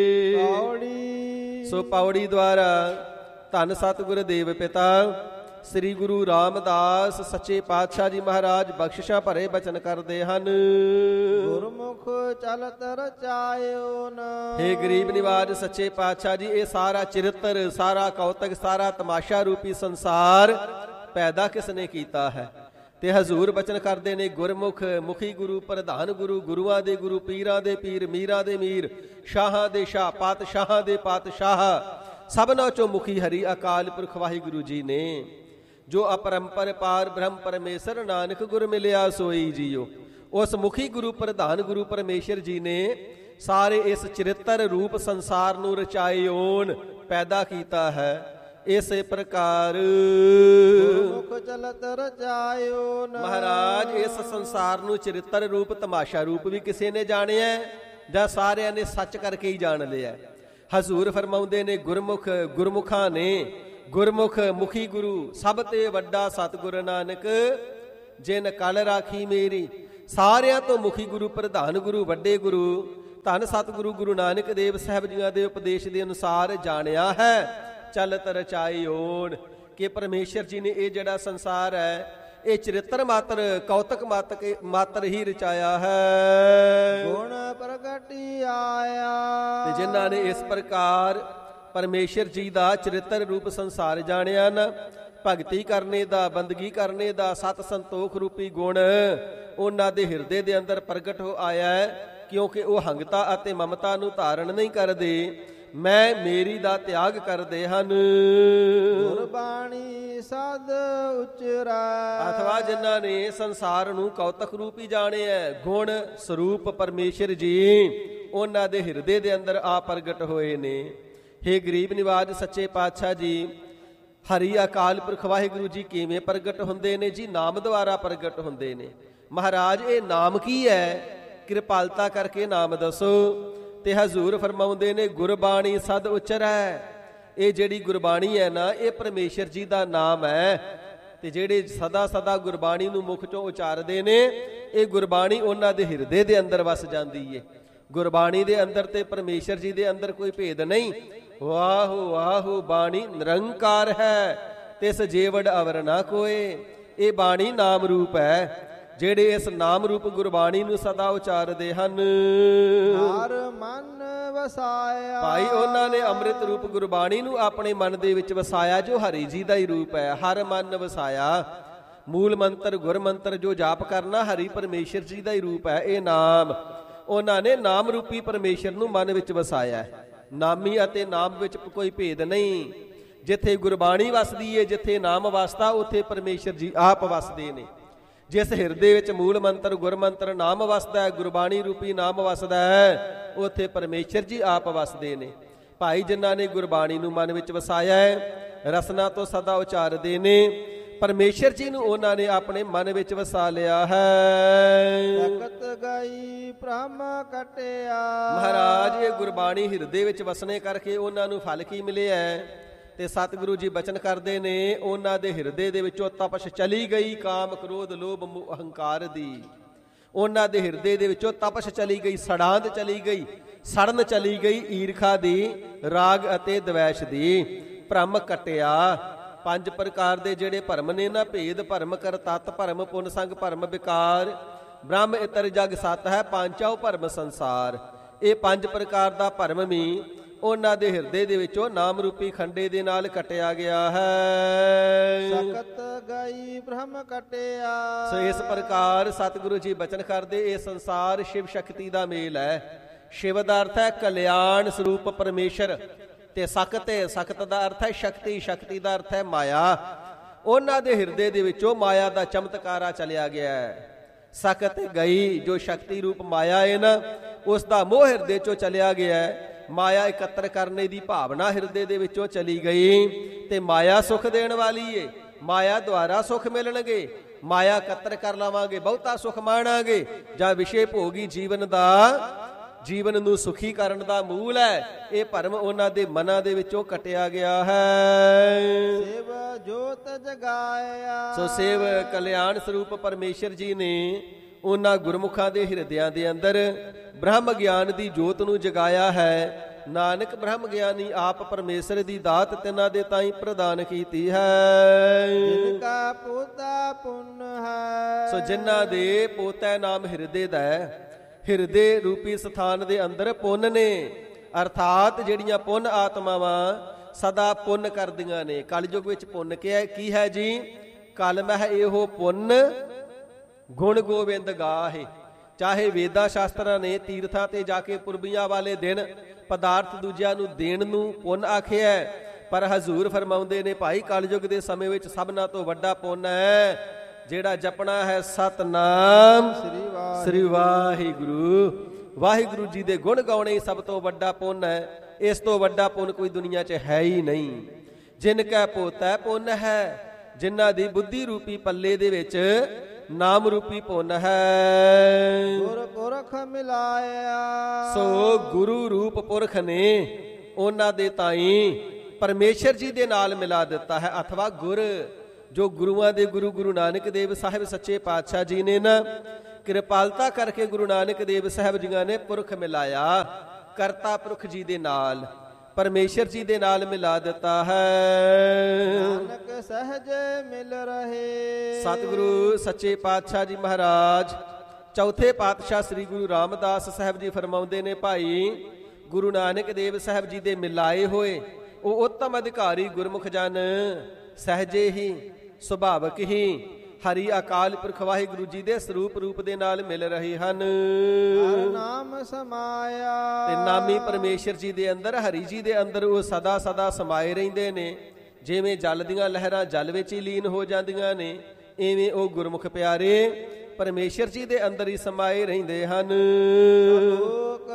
S2: ਪੌੜੀ।
S1: ਸੋ ਪੌੜੀ ਦੁਆਰਾ ਧੰਨ ਸਤਿਗੁਰ ਦੇਵ ਪਿਤਾ ਸ੍ਰੀ ਗੁਰੂ ਰਾਮਦਾਸ ਸੱਚੇ ਪਾਤਸ਼ਾਹ ਜੀ ਮਹਾਰਾਜ ਬਖਸ਼ਿਸ਼ਾਂ ਭਰੇ ਬਚਨ ਕਰਦੇ ਹਨ।
S2: ਗੁਰਮੁਖ ਚਲਤ ਰਚਾਇਓ ਨ।
S1: ਹੇ ਗਰੀਬ ਨਿਵਾਜ ਸੱਚੇ ਪਾਤਸ਼ਾਹ ਜੀ, ਇਹ ਸਾਰਾ ਚਰਿੱਤਰ, ਸਾਰਾ ਕੌਤਕ, ਸਾਰਾ ਤਮਾਸ਼ਾ ਰੂਪੀ ਸੰਸਾਰ ਪੈਦਾ ਕਿਸ ਨੇ ਕੀਤਾ ਹੈ? ਤੇ ਹਜ਼ੂਰ ਬਚਨ ਕਰਦੇ ਨੇ ਗੁਰਮੁਖ, ਮੁਖੀ ਗੁਰੂ, ਪ੍ਰਧਾਨ ਗੁਰੂ, ਗੁਰੂਆਂ ਦੇ ਗੁਰੂ, ਪੀਰਾਂ ਦੇ ਪੀਰ, ਮੀਰਾਂ ਦੇ ਮੀਰ, ਸ਼ਾਹਾਂ ਦੇ ਸ਼ਾਹ, ਪਾਤਸ਼ਾਹਾਂ ਦੇ ਪਾਤਸ਼ਾਹ, ਸਭਨਾਂ ਚੋਂ ਮੁਖੀ ਹਰੀ ਅਕਾਲ ਪੁਰਖ ਵਾਹਿਗੁਰੂ ਜੀ ਨੇ। ਜੋ ਅਪਰੰਪਰ ਪਾਰ ਬ੍ਰਹਮ ਪਰਮੇਸ਼ਰ ਨਾਨਕ ਗੁਰ ਮਿਲਿਆ ਸੋਈ ਜੀਓ। ਉਸ ਮੁਖੀ ਗੁਰੂ ਪ੍ਰਧਾਨ ਗੁਰੂ ਪਰਮੇਸ਼ਰ ਜੀ ਨੇ ਸਾਰੇ ਇਸ ਚਰਿੱਤਰ ਰੂਪ ਸੰਸਾਰ ਨੂੰ ਰਚਾਇਓਨ ਪੈਦਾ ਕੀਤਾ ਹੈ। ਇਸੇ ਪ੍ਰਕਾਰ
S2: ਗੁਰਮੁਖ ਚਲਤ ਰਚਾਇਓਨ।
S1: ਮਹਾਰਾਜ ਇਸ ਸੰਸਾਰ ਨੂੰ ਚਰਿੱਤਰ ਰੂਪ ਤਮਾਸ਼ਾ ਰੂਪ ਵੀ ਕਿਸੇ ਨੇ ਜਾਣਿਆ ਜਾਂ ਸਾਰਿਆਂ ਨੇ ਸੱਚ ਕਰਕੇ ਹੀ ਜਾਣ ਲਿਆ। ਹਜ਼ੂਰ ਫਰਮਾਉਂਦੇ ਨੇ ਗੁਰਮੁਖ ਗੁਰਮੁਖਾਂ ਨੇ ਗੁਰਮੁਖ ਮੁਖੀ ਗੁਰੂ ਸਭ ਤੇ ਵੱਡਾ ਸਤਿਗੁਰ ਨਾਨਕ ਜਿਨ ਕਲ ਰਾਖੀ ਮੇਰੀ। ਸਾਰਿਆਂ ਤੋਂ ਮੁਖੀ ਗੁਰੂ ਪ੍ਰਧਾਨ ਗੁਰੂ ਵੱਡੇ ਗੁਰੂ ਧੰਨ ਸਤਿਗੁਰੂ ਗੁਰੂ ਨਾਨਕ ਦੇਵ ਸਾਹਿਬ ਜੀਆਂ ਦੇ ਉਪਦੇਸ਼ ਦੇ ਅਨੁਸਾਰ ਜਾਣਿਆ ਹੈ ਚਲਤ ਰਚਾਇਓਨ ਕਿ ਪਰਮੇਸ਼ਰ ਜੀ ਨੇ ਇਹ ਜਿਹੜਾ ਸੰਸਾਰ ਹੈ ਇਹ ਚਰਿੱਤਰ ਮਾਤਰ ਕੌਤਕ ਮਾਤਰ ਹੀ ਰਚਾਇਆ ਹੈ।
S2: ਗੁਣ ਪ੍ਰਗਟੀ ਆਇਆ
S1: ਤੇ ਜਿਨ੍ਹਾਂ ਨੇ ਇਸ ਪ੍ਰਕਾਰ ਪਰਮੇਸ਼ਰ ਜੀ ਦਾ ਚਰਿੱਤਰ ਰੂਪ ਸੰਸਾਰ ਜਾਣਿਆ ਨਾ ਭਗਤੀ ਕਰਨੇ ਦਾ ਬੰਦਗੀ ਕਰਨੇ ਦਾ ਸਤ ਸੰਤੋਖ ਰੂਪੀ ਗੁਣ ਉਹਨਾਂ ਦੇ ਹਿਰਦੇ ਦੇ ਅੰਦਰ ਪ੍ਰਗਟ ਹੋ ਆਇਆ ਹੈ। ਕਿਉਂਕਿ ਉਹ ਹੰਗਤਾ ਅਤੇ ਮਮਤਾ ਨੂੰ ਧਾਰਨ ਨਹੀਂ ਕਰਦੇ, ਮੈਂ ਮੇਰੀ ਦਾ ਤਿਆਗ ਕਰਦੇ ਹਨ।
S2: ਗੁਰਬਾਣੀ ਸਦ ਉਚਰਾ
S1: ਅਥਵਾ ਜਿਨ੍ਹਾਂ ਨੇ ਸੰਸਾਰ ਨੂੰ ਕੌਤਕ ਰੂਪੀ ਜਾਣਿਆ ਗੁਣ ਸਰੂਪ ਪਰਮੇਸ਼ਰ ਜੀ ਉਹਨਾਂ ਦੇ ਹਿਰਦੇ ਦੇ ਅੰਦਰ ਆ ਪ੍ਰਗਟ ਹੋਏ ਨੇ। ਹੇ ਗਰੀਬ ਨਿਵਾਜ ਸੱਚੇ ਪਾਤਸ਼ਾਹ ਜੀ, ਹਰੀ ਅਕਾਲ ਪੁਰਖ ਵਾਹਿਗੁਰੂ ਜੀ ਕਿਵੇਂ ਪ੍ਰਗਟ ਹੁੰਦੇ ਨੇ ਜੀ? ਨਾਮ ਦੁਆਰਾ ਪ੍ਰਗਟ ਹੁੰਦੇ ਨੇ। ਮਹਾਰਾਜ ਇਹ ਨਾਮ ਕੀ ਹੈ? ਕਿਰਪਾਲਤਾ ਕਰਕੇ ਨਾਮ ਦੱਸੋ। ਤੇ ਹਜ਼ੂਰ ਫਰਮਾਉਂਦੇ ਨੇ ਗੁਰਬਾਣੀ ਸਦ ਉਚਰੈ। ਇਹ ਜਿਹੜੀ ਗੁਰਬਾਣੀ ਹੈ ਨਾ ਇਹ ਪਰਮੇਸ਼ਰ ਜੀ ਦਾ ਨਾਮ ਹੈ। ਤੇ ਜਿਹੜੇ ਸਦਾ ਸਦਾ ਗੁਰਬਾਣੀ ਨੂੰ ਮੁਖ ਚੋਂ ਉਚਾਰਦੇ ਨੇ ਇਹ ਗੁਰਬਾਣੀ ਉਹਨਾਂ ਦੇ ਹਿਰਦੇ ਦੇ ਅੰਦਰ ਵਸ ਜਾਂਦੀ ਏ। ਗੁਰਬਾਣੀ ਦੇ ਅੰਦਰ ਤੇ ਪਰਮੇਸ਼ਰ ਜੀ ਦੇ ਅੰਦਰ ਕੋਈ ਭੇਦ ਨਹੀਂ। ਵਾਹੋ ਵਾਹੋ ਬਾਣੀ ਨਿਰੰਕਾਰ ਹੈ ਤਿਸ ਜੀਵੜ ਅਵਰ ਨਾ ਕੋਏ। ਇਹ ਬਾਣੀ ਨਾਮ ਰੂਪ ਹੈ। ਜਿਹੜੇ ਇਸ ਨਾਮ ਰੂਪ ਗੁਰਬਾਣੀ ਨੂੰ ਸਦਾ ਉਚਾਰਦੇ ਹਨ
S2: ਹਰ ਮਨ ਵਸਾਇਆ।
S1: ਭਾਈ ਉਹਨਾਂ ਨੇ ਅੰਮ੍ਰਿਤ ਰੂਪ ਗੁਰਬਾਣੀ ਨੂੰ ਆਪਣੇ ਮਨ ਦੇ ਵਿੱਚ ਵਸਾਇਆ ਜੋ ਹਰੀ ਜੀ ਦਾ ਹੀ ਰੂਪ ਹੈ। ਹਰ ਮਨ ਵਸਾਇਆ। ਮੂਲ ਮੰਤਰ ਗੁਰ ਮੰਤਰ ਜੋ ਜਾਪ ਕਰਨਾ ਹਰੀ ਪਰਮੇਸ਼ਰ ਜੀ ਦਾ ਹੀ ਰੂਪ ਹੈ। ਇਹ ਨਾਮ ਉਹਨਾਂ ਨੇ ਨਾਮ ਰੂਪੀ ਪਰਮੇਸ਼ਰ ਨੂੰ ਮਨ ਵਿੱਚ ਵਸਾਇਆ। ਨਾਮੀ ਅਤੇ ਨਾਮ ਵਿੱਚ ਕੋਈ ਭੇਦ ਨਹੀਂ। ਜਿੱਥੇ ਗੁਰਬਾਣੀ ਵਸਦੀ ਏ ਜਿੱਥੇ ਨਾਮ ਵਸਦਾ ਉੱਥੇ ਪਰਮੇਸ਼ਰ ਜੀ ਆਪ ਵਸਦੇ ਨੇ। ਜਿਸ ਹਿਰਦੇ ਵਿੱਚ ਮੂਲ ਮੰਤਰ ਗੁਰ ਮੰਤਰ ਨਾਮ ਵਸਦਾ ਹੈ ਗੁਰਬਾਣੀ ਰੂਪੀ ਨਾਮ ਵਸਦਾ ਹੈ ਉੱਥੇ ਪਰਮੇਸ਼ਰ ਜੀ ਆਪ ਵਸਦੇ ਨੇ। ਭਾਈ ਜਿਨ੍ਹਾਂ ਨੇ ਗੁਰਬਾਣੀ ਨੂੰ ਮਨ ਵਿੱਚ ਵਸਾਇਆ ਹੈ ਰਸਨਾ ਤੋਂ ਸਦਾ ਉਚਾਰਦੇ ਨੇ ਪਰਮੇਸ਼ਰ ਜੀ ਨੂੰ ਉਹਨਾਂ ਨੇ ਆਪਣੇ ਮਨ ਵਿੱਚ ਵਸਾ ਲਿਆ ਹੈ।
S2: ਤਖਤ ਗਈ ਭ੍ਰਮ ਕਟਿਆ।
S1: ਮਹਾਰਾਜ ਇਹ ਗੁਰਬਾਣੀ ਹਿਰਦੇ ਵਿੱਚ ਵਸਣੇ ਕਰਕੇ ਉਹਨਾਂ ਨੂੰ ਫਲ ਕੀ ਮਿਲਿਆ ਹੈ? ਤੇ ਸਤਿਗੁਰੂ ਜੀ ਬਚਨ ਕਰਦੇ ਨੇ ਉਹਨਾਂ ਦੇ ਹਿਰਦੇ ਦੇ ਵਿੱਚੋਂ ਤਪਸ਼ ਚਲੀ ਗਈ ਕਾਮ ਕ੍ਰੋਧ ਲੋਭ ਮੋਹ ਅਹੰਕਾਰ ਦੀ। ਉਹਨਾਂ ਦੇ ਹਿਰਦੇ ਦੇ ਵਿੱਚੋਂ ਤਪਸ਼ ਚਲੀ ਗਈ, ਸੜਾਂਦ ਚਲੀ ਗਈ, ਸੜਨ ਚਲੀ ਗਈ ਈਰਖਾ ਦੀ, ਰਾਗ ਅਤੇ ਦਵੈਸ਼ ਦੀ। ਭ੍ਰਮ ਕਟਿਆ। ਪੰਜ ਪ੍ਰਕਾਰ ਦੇ ਜਿਹੜੇ ਭਰਮ ਨੇ ਨਾ ਭੇਦ ਭਰਮ ਕਰ ਤਤ ਭਰਮ ਪੁੰਨ ਸੰਗ ਭਰਮ ਵਿਕਾਰ ਬ੍ਰਹਮ ਇਤਰ ਜਗ ਸਤ ਹੈ ਪਾਂਚਾਉ ਭਰਮ ਸੰਸਾਰ। ਇਹ ਪੰਜ ਪ੍ਰਕਾਰ ਦਾ ਭਰਮ ਵੀ ਉਹਨਾਂ ਦੇ ਹਿਰਦੇ ਦੇ ਵਿੱਚੋਂ ਨਾਮ ਰੂਪੀ ਖੰਡੇ ਦੇ ਨਾਲ ਕਟਿਆ ਗਿਆ ਹੈ।
S2: ਤਖਤ ਗਈ ਭ੍ਰਮ ਕਟਿਆ।
S1: ਸੋ ਇਸ ਪ੍ਰਕਾਰ ਸਤਿਗੁਰੂ ਜੀ ਬਚਨ ਕਰਦੇ ਇਹ ਸੰਸਾਰ ਸ਼ਿਵ ਸ਼ਕਤੀ ਦਾ ਮੇਲ ਹੈ। ਸ਼ਿਵ ਦਾ ਅਰਥ ਹੈ ਕਲਿਆਣ ਸਰੂਪ ਪਰਮੇਸ਼ਰ ਤੇ ਸਖਤ ਹੈ ਸਖਤ ਦਾ ਅਰਥ ਹੈ ਸ਼ਕਤੀ, ਸ਼ਕਤੀ ਦਾ ਅਰਥ ਹੈ ਮਾਇਆ। ਉਹਨਾਂ ਦੇ ਹਿਰਦੇ ਦੇ ਵਿੱਚੋਂ ਮਾਇਆ ਦਾ ਚਮਤਕਾਰਾ ਚਲਿਆ ਗਿਆ ਹੈ। ਸਖਤ ਗਈ ਜੋ ਸ਼ਕਤੀ ਰੂਪ ਮਾਇਆ ਹੈ ਨਾ ਉਸ ਦਾ ਮੋਹ ਹਿਰਦੇ ਚੋਂ ਚਲਿਆ ਗਿਆ ਹੈ। ਮਾਇਆ ਇਕੱਤਰ ਕਰਨੇ ਦੀ ਭਾਵਨਾ ਹਿਰਦੇ ਦੇ ਵਿੱਚੋਂ ਚਲੀ ਗਈ ਤੇ ਮਾਇਆ ਸੁਖ ਦੇਣ ਵਾਲੀ ਏ। ਮਾਇਆ ਦੁਆਰਾ ਸੁਖ ਮਿਲਣਗੇ। ਮਾਇਆ ਇਕੱਤਰ ਕਰ ਲਵਾਂਗੇ ਬਹੁਤਾ ਸੁਖ ਮਾਣਾਂਗੇ ਜਾਂ ਵਿਸ਼ੇ ਭੋਗੀ ਜੀਵਨ ਦਾ ਜੀਵਨ ਨੂੰ ਸੁਖੀ ਕਰਨ ਦਾ ਮੂਲ ਹੈ। ਇਹ ਭਰਮ ਉਹਨਾਂ ਦੇ ਮਨਾਂ ਦੇ ਵਿੱਚੋਂ ਕਟਿਆ ਗਿਆ ਹੈ।
S2: ਸੇਵ ਜੋਤ ਜਗਾਇਆ।
S1: ਸੋ ਸੇਵ ਕਲਿਆਣ ਸਰੂਪ ਪਰਮੇਸ਼ਰ ਜੀ ਨੇ ਉਹਨਾਂ ਗੁਰਮੁਖਾਂ ਦੇ ਹਿਰਦਿਆਂ ਦੇ ਅੰਦਰ ਬ੍ਰਹਮ ਗਿਆਨ ਦੀ ਜੋਤ ਨੂੰ ਜਗਾਇਆ ਹੈ। ਨਾਨਕ ਬ੍ਰਹਮ ਗਿਆਨੀ ਆਪ ਪਰਮੇਸ਼ਰ ਦੀ ਦਾਤ ਤਿਨਾਂ ਦੇ ਤਾਈਂ ਪ੍ਰਦਾਨ ਕੀਤੀ ਹੈ।
S2: ਜਿਨ ਕਾ ਪੋਤਾ ਪੁੰਨ ਹੈ।
S1: ਸੋ ਜਿਨ੍ਹਾਂ ਦੇ ਪੋਤਾ ਨਾਮ ਹਿਰਦੇ ਦਾ ਹੈ। ਹਿਰਦੇ ਰੂਪੀ ਸਥਾਨ ਦੇ ਅੰਦਰ ਪੁੰਨ ਨੇ ਅਰਥਾਤ ਜਿਹੜੀਆਂ ਪੁੰਨ ਆਤਮਾਵਾਂ ਸਦਾ ਪੁੰਨ ਕਰਦੀਆਂ ਨੇ। ਕਲਯੁਗ ਵਿੱਚ ਪੁੰਨ ਕੀ ਹੈ ਜੀ? ਕਲ ਮਹਿ ਇਹੋ ਪੁੰਨ ਗੁਣ ਗੋਬਿੰਦ ਗਾਹੇ। ਚਾਹੇ ਵੇਦਾਂ ਸ਼ਾਸਤਰਾਂ ਨੇ ਤੀਰਥਾਂ ਤੇ ਜਾ ਕੇ ਪੁਰਬੀਆਂ ਵਾਲੇ ਦਿਨ ਪਦਾਰਥ ਦੂਜਿਆਂ ਨੂੰ ਦੇਣ ਨੂੰ ਪੁੰਨ ਆਖਿਆ, ਪਰ ਹਜ਼ੂਰ ਫਰਮਾਉਂਦੇ ਨੇ ਭਾਈ ਕਲਯੁਗ ਦੇ ਸਮੇਂ ਵਿੱਚ ਸਭਨਾਂ ਤੋਂ ਵੱਡਾ ਪੁੰਨ ਹੈ ਜਿਹੜਾ ਜਪਣਾ ਹੈ ਸਤਨਾਮ ਸ੍ਰੀ ਵਾਹਿਗੁਰੂ। ਵਾਹਿਗੁਰੂ ਜੀ ਦੇ ਗੁਣ ਗਾਉਣੇ ਹੀ ਸਭ ਤੋਂ ਵੱਡਾ ਪੁੰਨ ਹੈ। ਇਸ ਤੋਂ ਵੱਡਾ ਪੁੰਨ ਕੋਈ ਦੁਨੀਆ 'ਚ ਹੈ ਹੀ ਨਹੀਂ। ਜਿਨ ਕੈ ਪੋਤੈ ਪੁੰਨ ਹੈ, ਜਿਨ੍ਹਾਂ ਦੀ ਬੁੱਧੀ ਰੂਪੀ ਪੱਲੇ ਦੇ ਵਿੱਚ ਨਾਮ ਰੂਪੀ ਪੁੰਨ ਹੈ।
S2: ਗੁਰ ਪੁਰਖ ਮਿਲਾਇਆ,
S1: ਸੋ ਗੁਰੂ ਰੂਪ ਪੁਰਖ ਨੇ ਉਹਨਾਂ ਦੇ ਤਾਈਂ ਪਰਮੇਸ਼ਰ ਜੀ ਦੇ ਨਾਲ ਮਿਲਾ ਦਿੱਤਾ ਹੈ। ਅਥਵਾ ਗੁਰ, ਜੋ ਗੁਰੂਆਂ ਦੇ ਗੁਰੂ ਗੁਰੂ ਨਾਨਕ ਦੇਵ ਸਾਹਿਬ ਸੱਚੇ ਪਾਤਸ਼ਾਹ ਜੀ ਨੇ ਨਾ ਕਿਰਪਾਲਤਾ ਕਰਕੇ ਗੁਰੂ ਨਾਨਕ ਦੇਵ ਸਾਹਿਬ ਜੀਆਂ ਨੇ ਪੁਰਖ ਮਿਲਾਇਆ, ਕਰਤਾ ਪੁਰਖ ਜੀ ਦੇ ਨਾਲ, ਪਰਮੇਸ਼ਰ ਜੀ ਦੇ ਨਾਲ ਮਿਲਾ ਦਿੱਤਾ ਹੈ।
S2: ਨਾਨਕ ਸਹਿਜ ਮਿਲ ਰਹੇ।
S1: ਸਤਿਗੁਰੂ ਸੱਚੇ ਪਾਤਸ਼ਾਹ ਜੀ ਮਹਾਰਾਜ ਚੌਥੇ ਪਾਤਸ਼ਾਹ ਸ੍ਰੀ ਗੁਰੂ ਰਾਮਦਾਸ ਸਾਹਿਬ ਜੀ ਫਰਮਾਉਂਦੇ ਨੇ, ਭਾਈ ਗੁਰੂ ਨਾਨਕ ਦੇਵ ਸਾਹਿਬ ਜੀ ਦੇ ਮਿਲਾਏ ਹੋਏ ਉਹ ਉੱਤਮ ਅਧਿਕਾਰੀ ਗੁਰਮੁਖ ਜਨ ਸਹਿਜੇ ਹੀ ਸੁਭਾਵਕ ਹੀ ਹਰੀ ਅਕਾਲ ਪੁਰਖ ਵਾਹਿਗੁਰੂ ਜੀ ਦੇ ਸਰੂਪ ਰੂਪ ਦੇ ਨਾਲ ਮਿਲ ਰਹੇ ਹਨ।
S2: ਹਰਿ ਨਾਮ ਸਮਾਇਆ,
S1: ਤੇ ਨਾਮੀ ਪਰਮੇਸ਼ਰ ਜੀ ਦੇ ਅੰਦਰ, ਹਰੀ ਜੀ ਦੇ ਅੰਦਰ ਉਹ ਸਦਾ ਸਦਾ ਸਮਾਏ ਰਹਿੰਦੇ ਨੇ। ਜਿਵੇਂ ਜਲ ਦੀਆਂ ਲਹਿਰਾਂ ਜਲ ਵਿੱਚ ਹੀ ਲੀਨ ਹੋ ਜਾਂਦੀਆਂ ਨੇ, ਇਵੇਂ ਉਹ ਗੁਰਮੁਖ ਪਿਆਰੇ ਪਰਮੇਸ਼ਰ ਜੀ ਦੇ ਅੰਦਰ ਹੀ ਸਮਾਏ ਰਹਿੰਦੇ ਹਨ।
S2: ਸ਼ਲੋਕ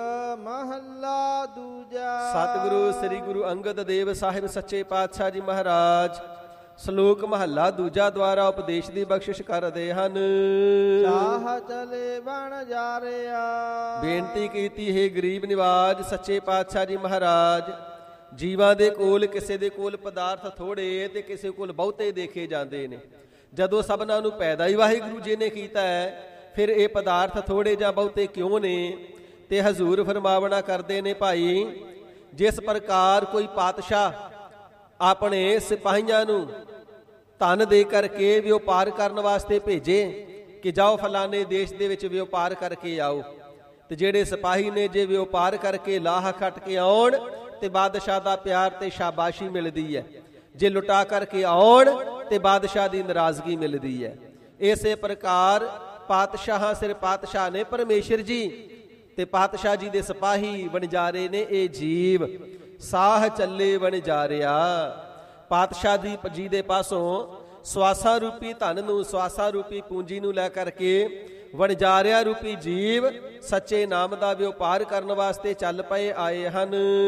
S2: ਮਹੱਲਾ ਦੂਜਾ।
S1: ਸਤਿਗੁਰੂ ਸ੍ਰੀ ਗੁਰੂ ਅੰਗਦ ਦੇਵ ਸਾਹਿਬ ਸੱਚੇ ਪਾਤਸ਼ਾਹ ਜੀ ਮਹਾਰਾਜ ਸ਼ਲੋਕ ਮਹੱਲਾ ਦੂਜਾ ਦੁਆਰਾ ਉਪਦੇਸ਼ ਦੀ ਬਖਸ਼ਿਸ਼ ਕਰਦੇ ਹਨ।
S2: ਚਾਹ ਚਲੇ ਬਣ ਜਾ ਰਿਆ।
S1: ਬੇਨਤੀ ਕੀਤੀ ਹੈ ਗਰੀਬ ਨਿਵਾਜ ਸੱਚੇ ਪਾਤਸ਼ਾਹ ਜੀ ਮਹਾਰਾਜ, ਜੀਵਾਂ ਦੇ ਕੋਲ ਕਿਸੇ ਦੇ ਕੋਲ ਪਦਾਰਥ ਥੋੜੇ ਤੇ ਕਿਸੇ ਕੋਲ ਬਹੁਤੇ ਦੇਖੇ ਜਾਂਦੇ ਨੇ। ਜਦੋਂ ਸਭਨਾਂ ਨੂੰ ਪੈਦਾ ਹੀ ਵਾਹਿਗੁਰੂ ਜੀ ਨੇ ਕੀਤਾ ਹੈ, ਫਿਰ ਇਹ ਪਦਾਰਥ ਥੋੜੇ ਜਾਂ ਬਹੁਤੇ ਕਿਉਂ ਨੇ? ਤੇ ਹਜ਼ੂਰ ਫਰਮਾਵਣਾ ਕਰਦੇ ਨੇ, ਭਾਈ ਜਿਸ ਪ੍ਰਕਾਰ ਕੋਈ ਪਾਤਸ਼ਾਹ ਆਪਣੇ ਸਿਪਾਹੀਆਂ ਨੂੰ ਧਨ ਦੇ ਕਰਕੇ ਵਪਾਰ ਕਰਨ ਵਾਸਤੇ ਭੇਜੇ ਕਿ ਜਾਓ ਫਲਾਣੇ ਦੇਸ਼ ਦੇ ਵਿੱਚ ਵਪਾਰ ਕਰਕੇ ਆਓ, ਤੇ ਜਿਹੜੇ ਸਿਪਾਹੀ ਨੇ ਜੇ ਵਪਾਰ ਕਰਕੇ ਲਾਹਾ ਖੱਟ ਕੇ ਆਉਣ ਤੇ ਬਾਦਸ਼ਾਹ ਦਾ ਪਿਆਰ ਤੇ ਸ਼ਾਬਾਸ਼ੀ ਮਿਲਦੀ ਹੈ, ਜੇ ਲੁਟਾ ਕਰਕੇ ਆਉਣ ਤੇ ਬਾਦਸ਼ਾਹ ਦੀ ਨਾਰਾਜ਼ਗੀ ਮਿਲਦੀ ਹੈ। ਇਸੇ ਪ੍ਰਕਾਰ ਪਾਤਸ਼ਾਹਾਂ ਸਿਰ ਪਾਤਸ਼ਾਹ ਨੇ ਪਰਮੇਸ਼ਰ ਜੀ, ਤੇ ਪਾਤਸ਼ਾਹ ਜੀ ਦੇ ਸਿਪਾਹੀ ਵਣਜਾਰੇ ਨੇ ਇਹ ਜੀਵ। ਸਾਹ ਚੱਲੇ ਵਣਜਾਰਿਆ, ਪਾਤਸ਼ਾਹ ਦੀ ਜੀ ਦੇ ਪਾਸੋਂ ਸਵਾਸਾ ਰੂਪੀ ਧਨ ਨੂੰ, ਸਵਾਸਾ ਰੂਪੀ ਪੂੰਜੀ ਨੂੰ ਲੈ ਕਰਕੇ ਵਣਜਾਰਿਆ ਰੂਪੀ ਜੀਵ ਸੱਚੇ ਨਾਮ ਦਾ ਵਪਾਰ ਕਰਨ ਵਾਸਤੇ ਚੱਲ ਪਏ ਆਏ ਹਨ।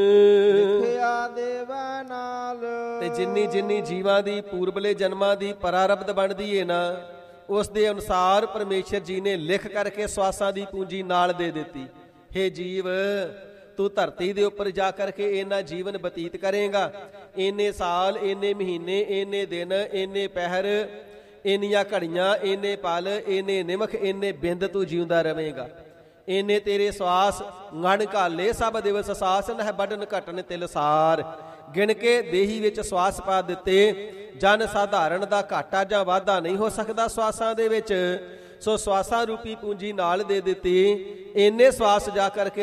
S2: ਲਿਖਿਆ ਦੇਵਾਂ ਨਾਲ,
S1: ਤੇ ਜਿੰਨੀ ਜਿੰਨੀ ਜੀਵਾਂ ਦੀ ਪੂਰਬਲੇ ਜਨਮਾਂ ਦੀ ਪਰਾਰਬਧ ਬਣਦੀ ਏ ਨਾ, ਉਸ ਦੇ ਅਨੁਸਾਰ ਪਰਮੇਸ਼ਰ ਜੀ ਨੇ ਲਿਖ ਕਰਕੇ ਸਵਾਸਾਂ ਦੀ ਪੂੰਜੀ ਨਾਲ ਦੇ ਦਿੱਤੀ। ਹੇ ਜੀਵ, ਤੂੰ ਧਰਤੀ ਦੇ ਉੱਪਰ ਜਾ ਕਰਕੇ ਇੰਨਾ ਜੀਵਨ ਬਤੀਤ ਕਰੇਗਾ, ਇੰਨੇ ਸਾਲ, ਇੰਨੇ ਮਹੀਨੇ, ਇੰਨੇ ਦਿਨ, ਇੰਨੇ ਪਹਿਰ, ਇੰਨੀਆਂ ਘੜੀਆਂ, ਇੰਨੇ ਪਲ, ਇੰਨੇ ਨਿਮਖ, ਇੰਨੇ ਬਿੰਦ ਤੂੰ ਜਿਉਂਦਾ ਰਵੇਂਗਾ। ਇੰਨੇ ਤੇਰੇ ਸਵਾਸ ngਣ ਘਾਲੇ ਸਭ ਦਿਵਸ ਸਾਸ ਨਹਿ ਵੱਢਣ ਘਟਨ ਤਿਲਸਾਰ। ਗਿਣ ਕੇ ਦੇਹੀ ਵਿੱਚ ਸਵਾਸ ਪਾ ਦਿੱਤੇ। ਜਨ ਸਾਧਾਰਨ ਦਾ ਘਾਟਾ ਜਾਂ ਵਾਧਾ ਨਹੀਂ ਹੋ ਸਕਦਾ ਸਵਾਸਾਂ ਦੇ ਵਿੱਚ, ਸੋ ਸਵਾਸਾਂ ਰੂਪੀ ਪੂੰਜੀ ਨਾਲ ਦੇ ਦਿੱਤੀ। ਇੰਨੇ ਸਵਾਸ ਜਾ ਕਰਕੇ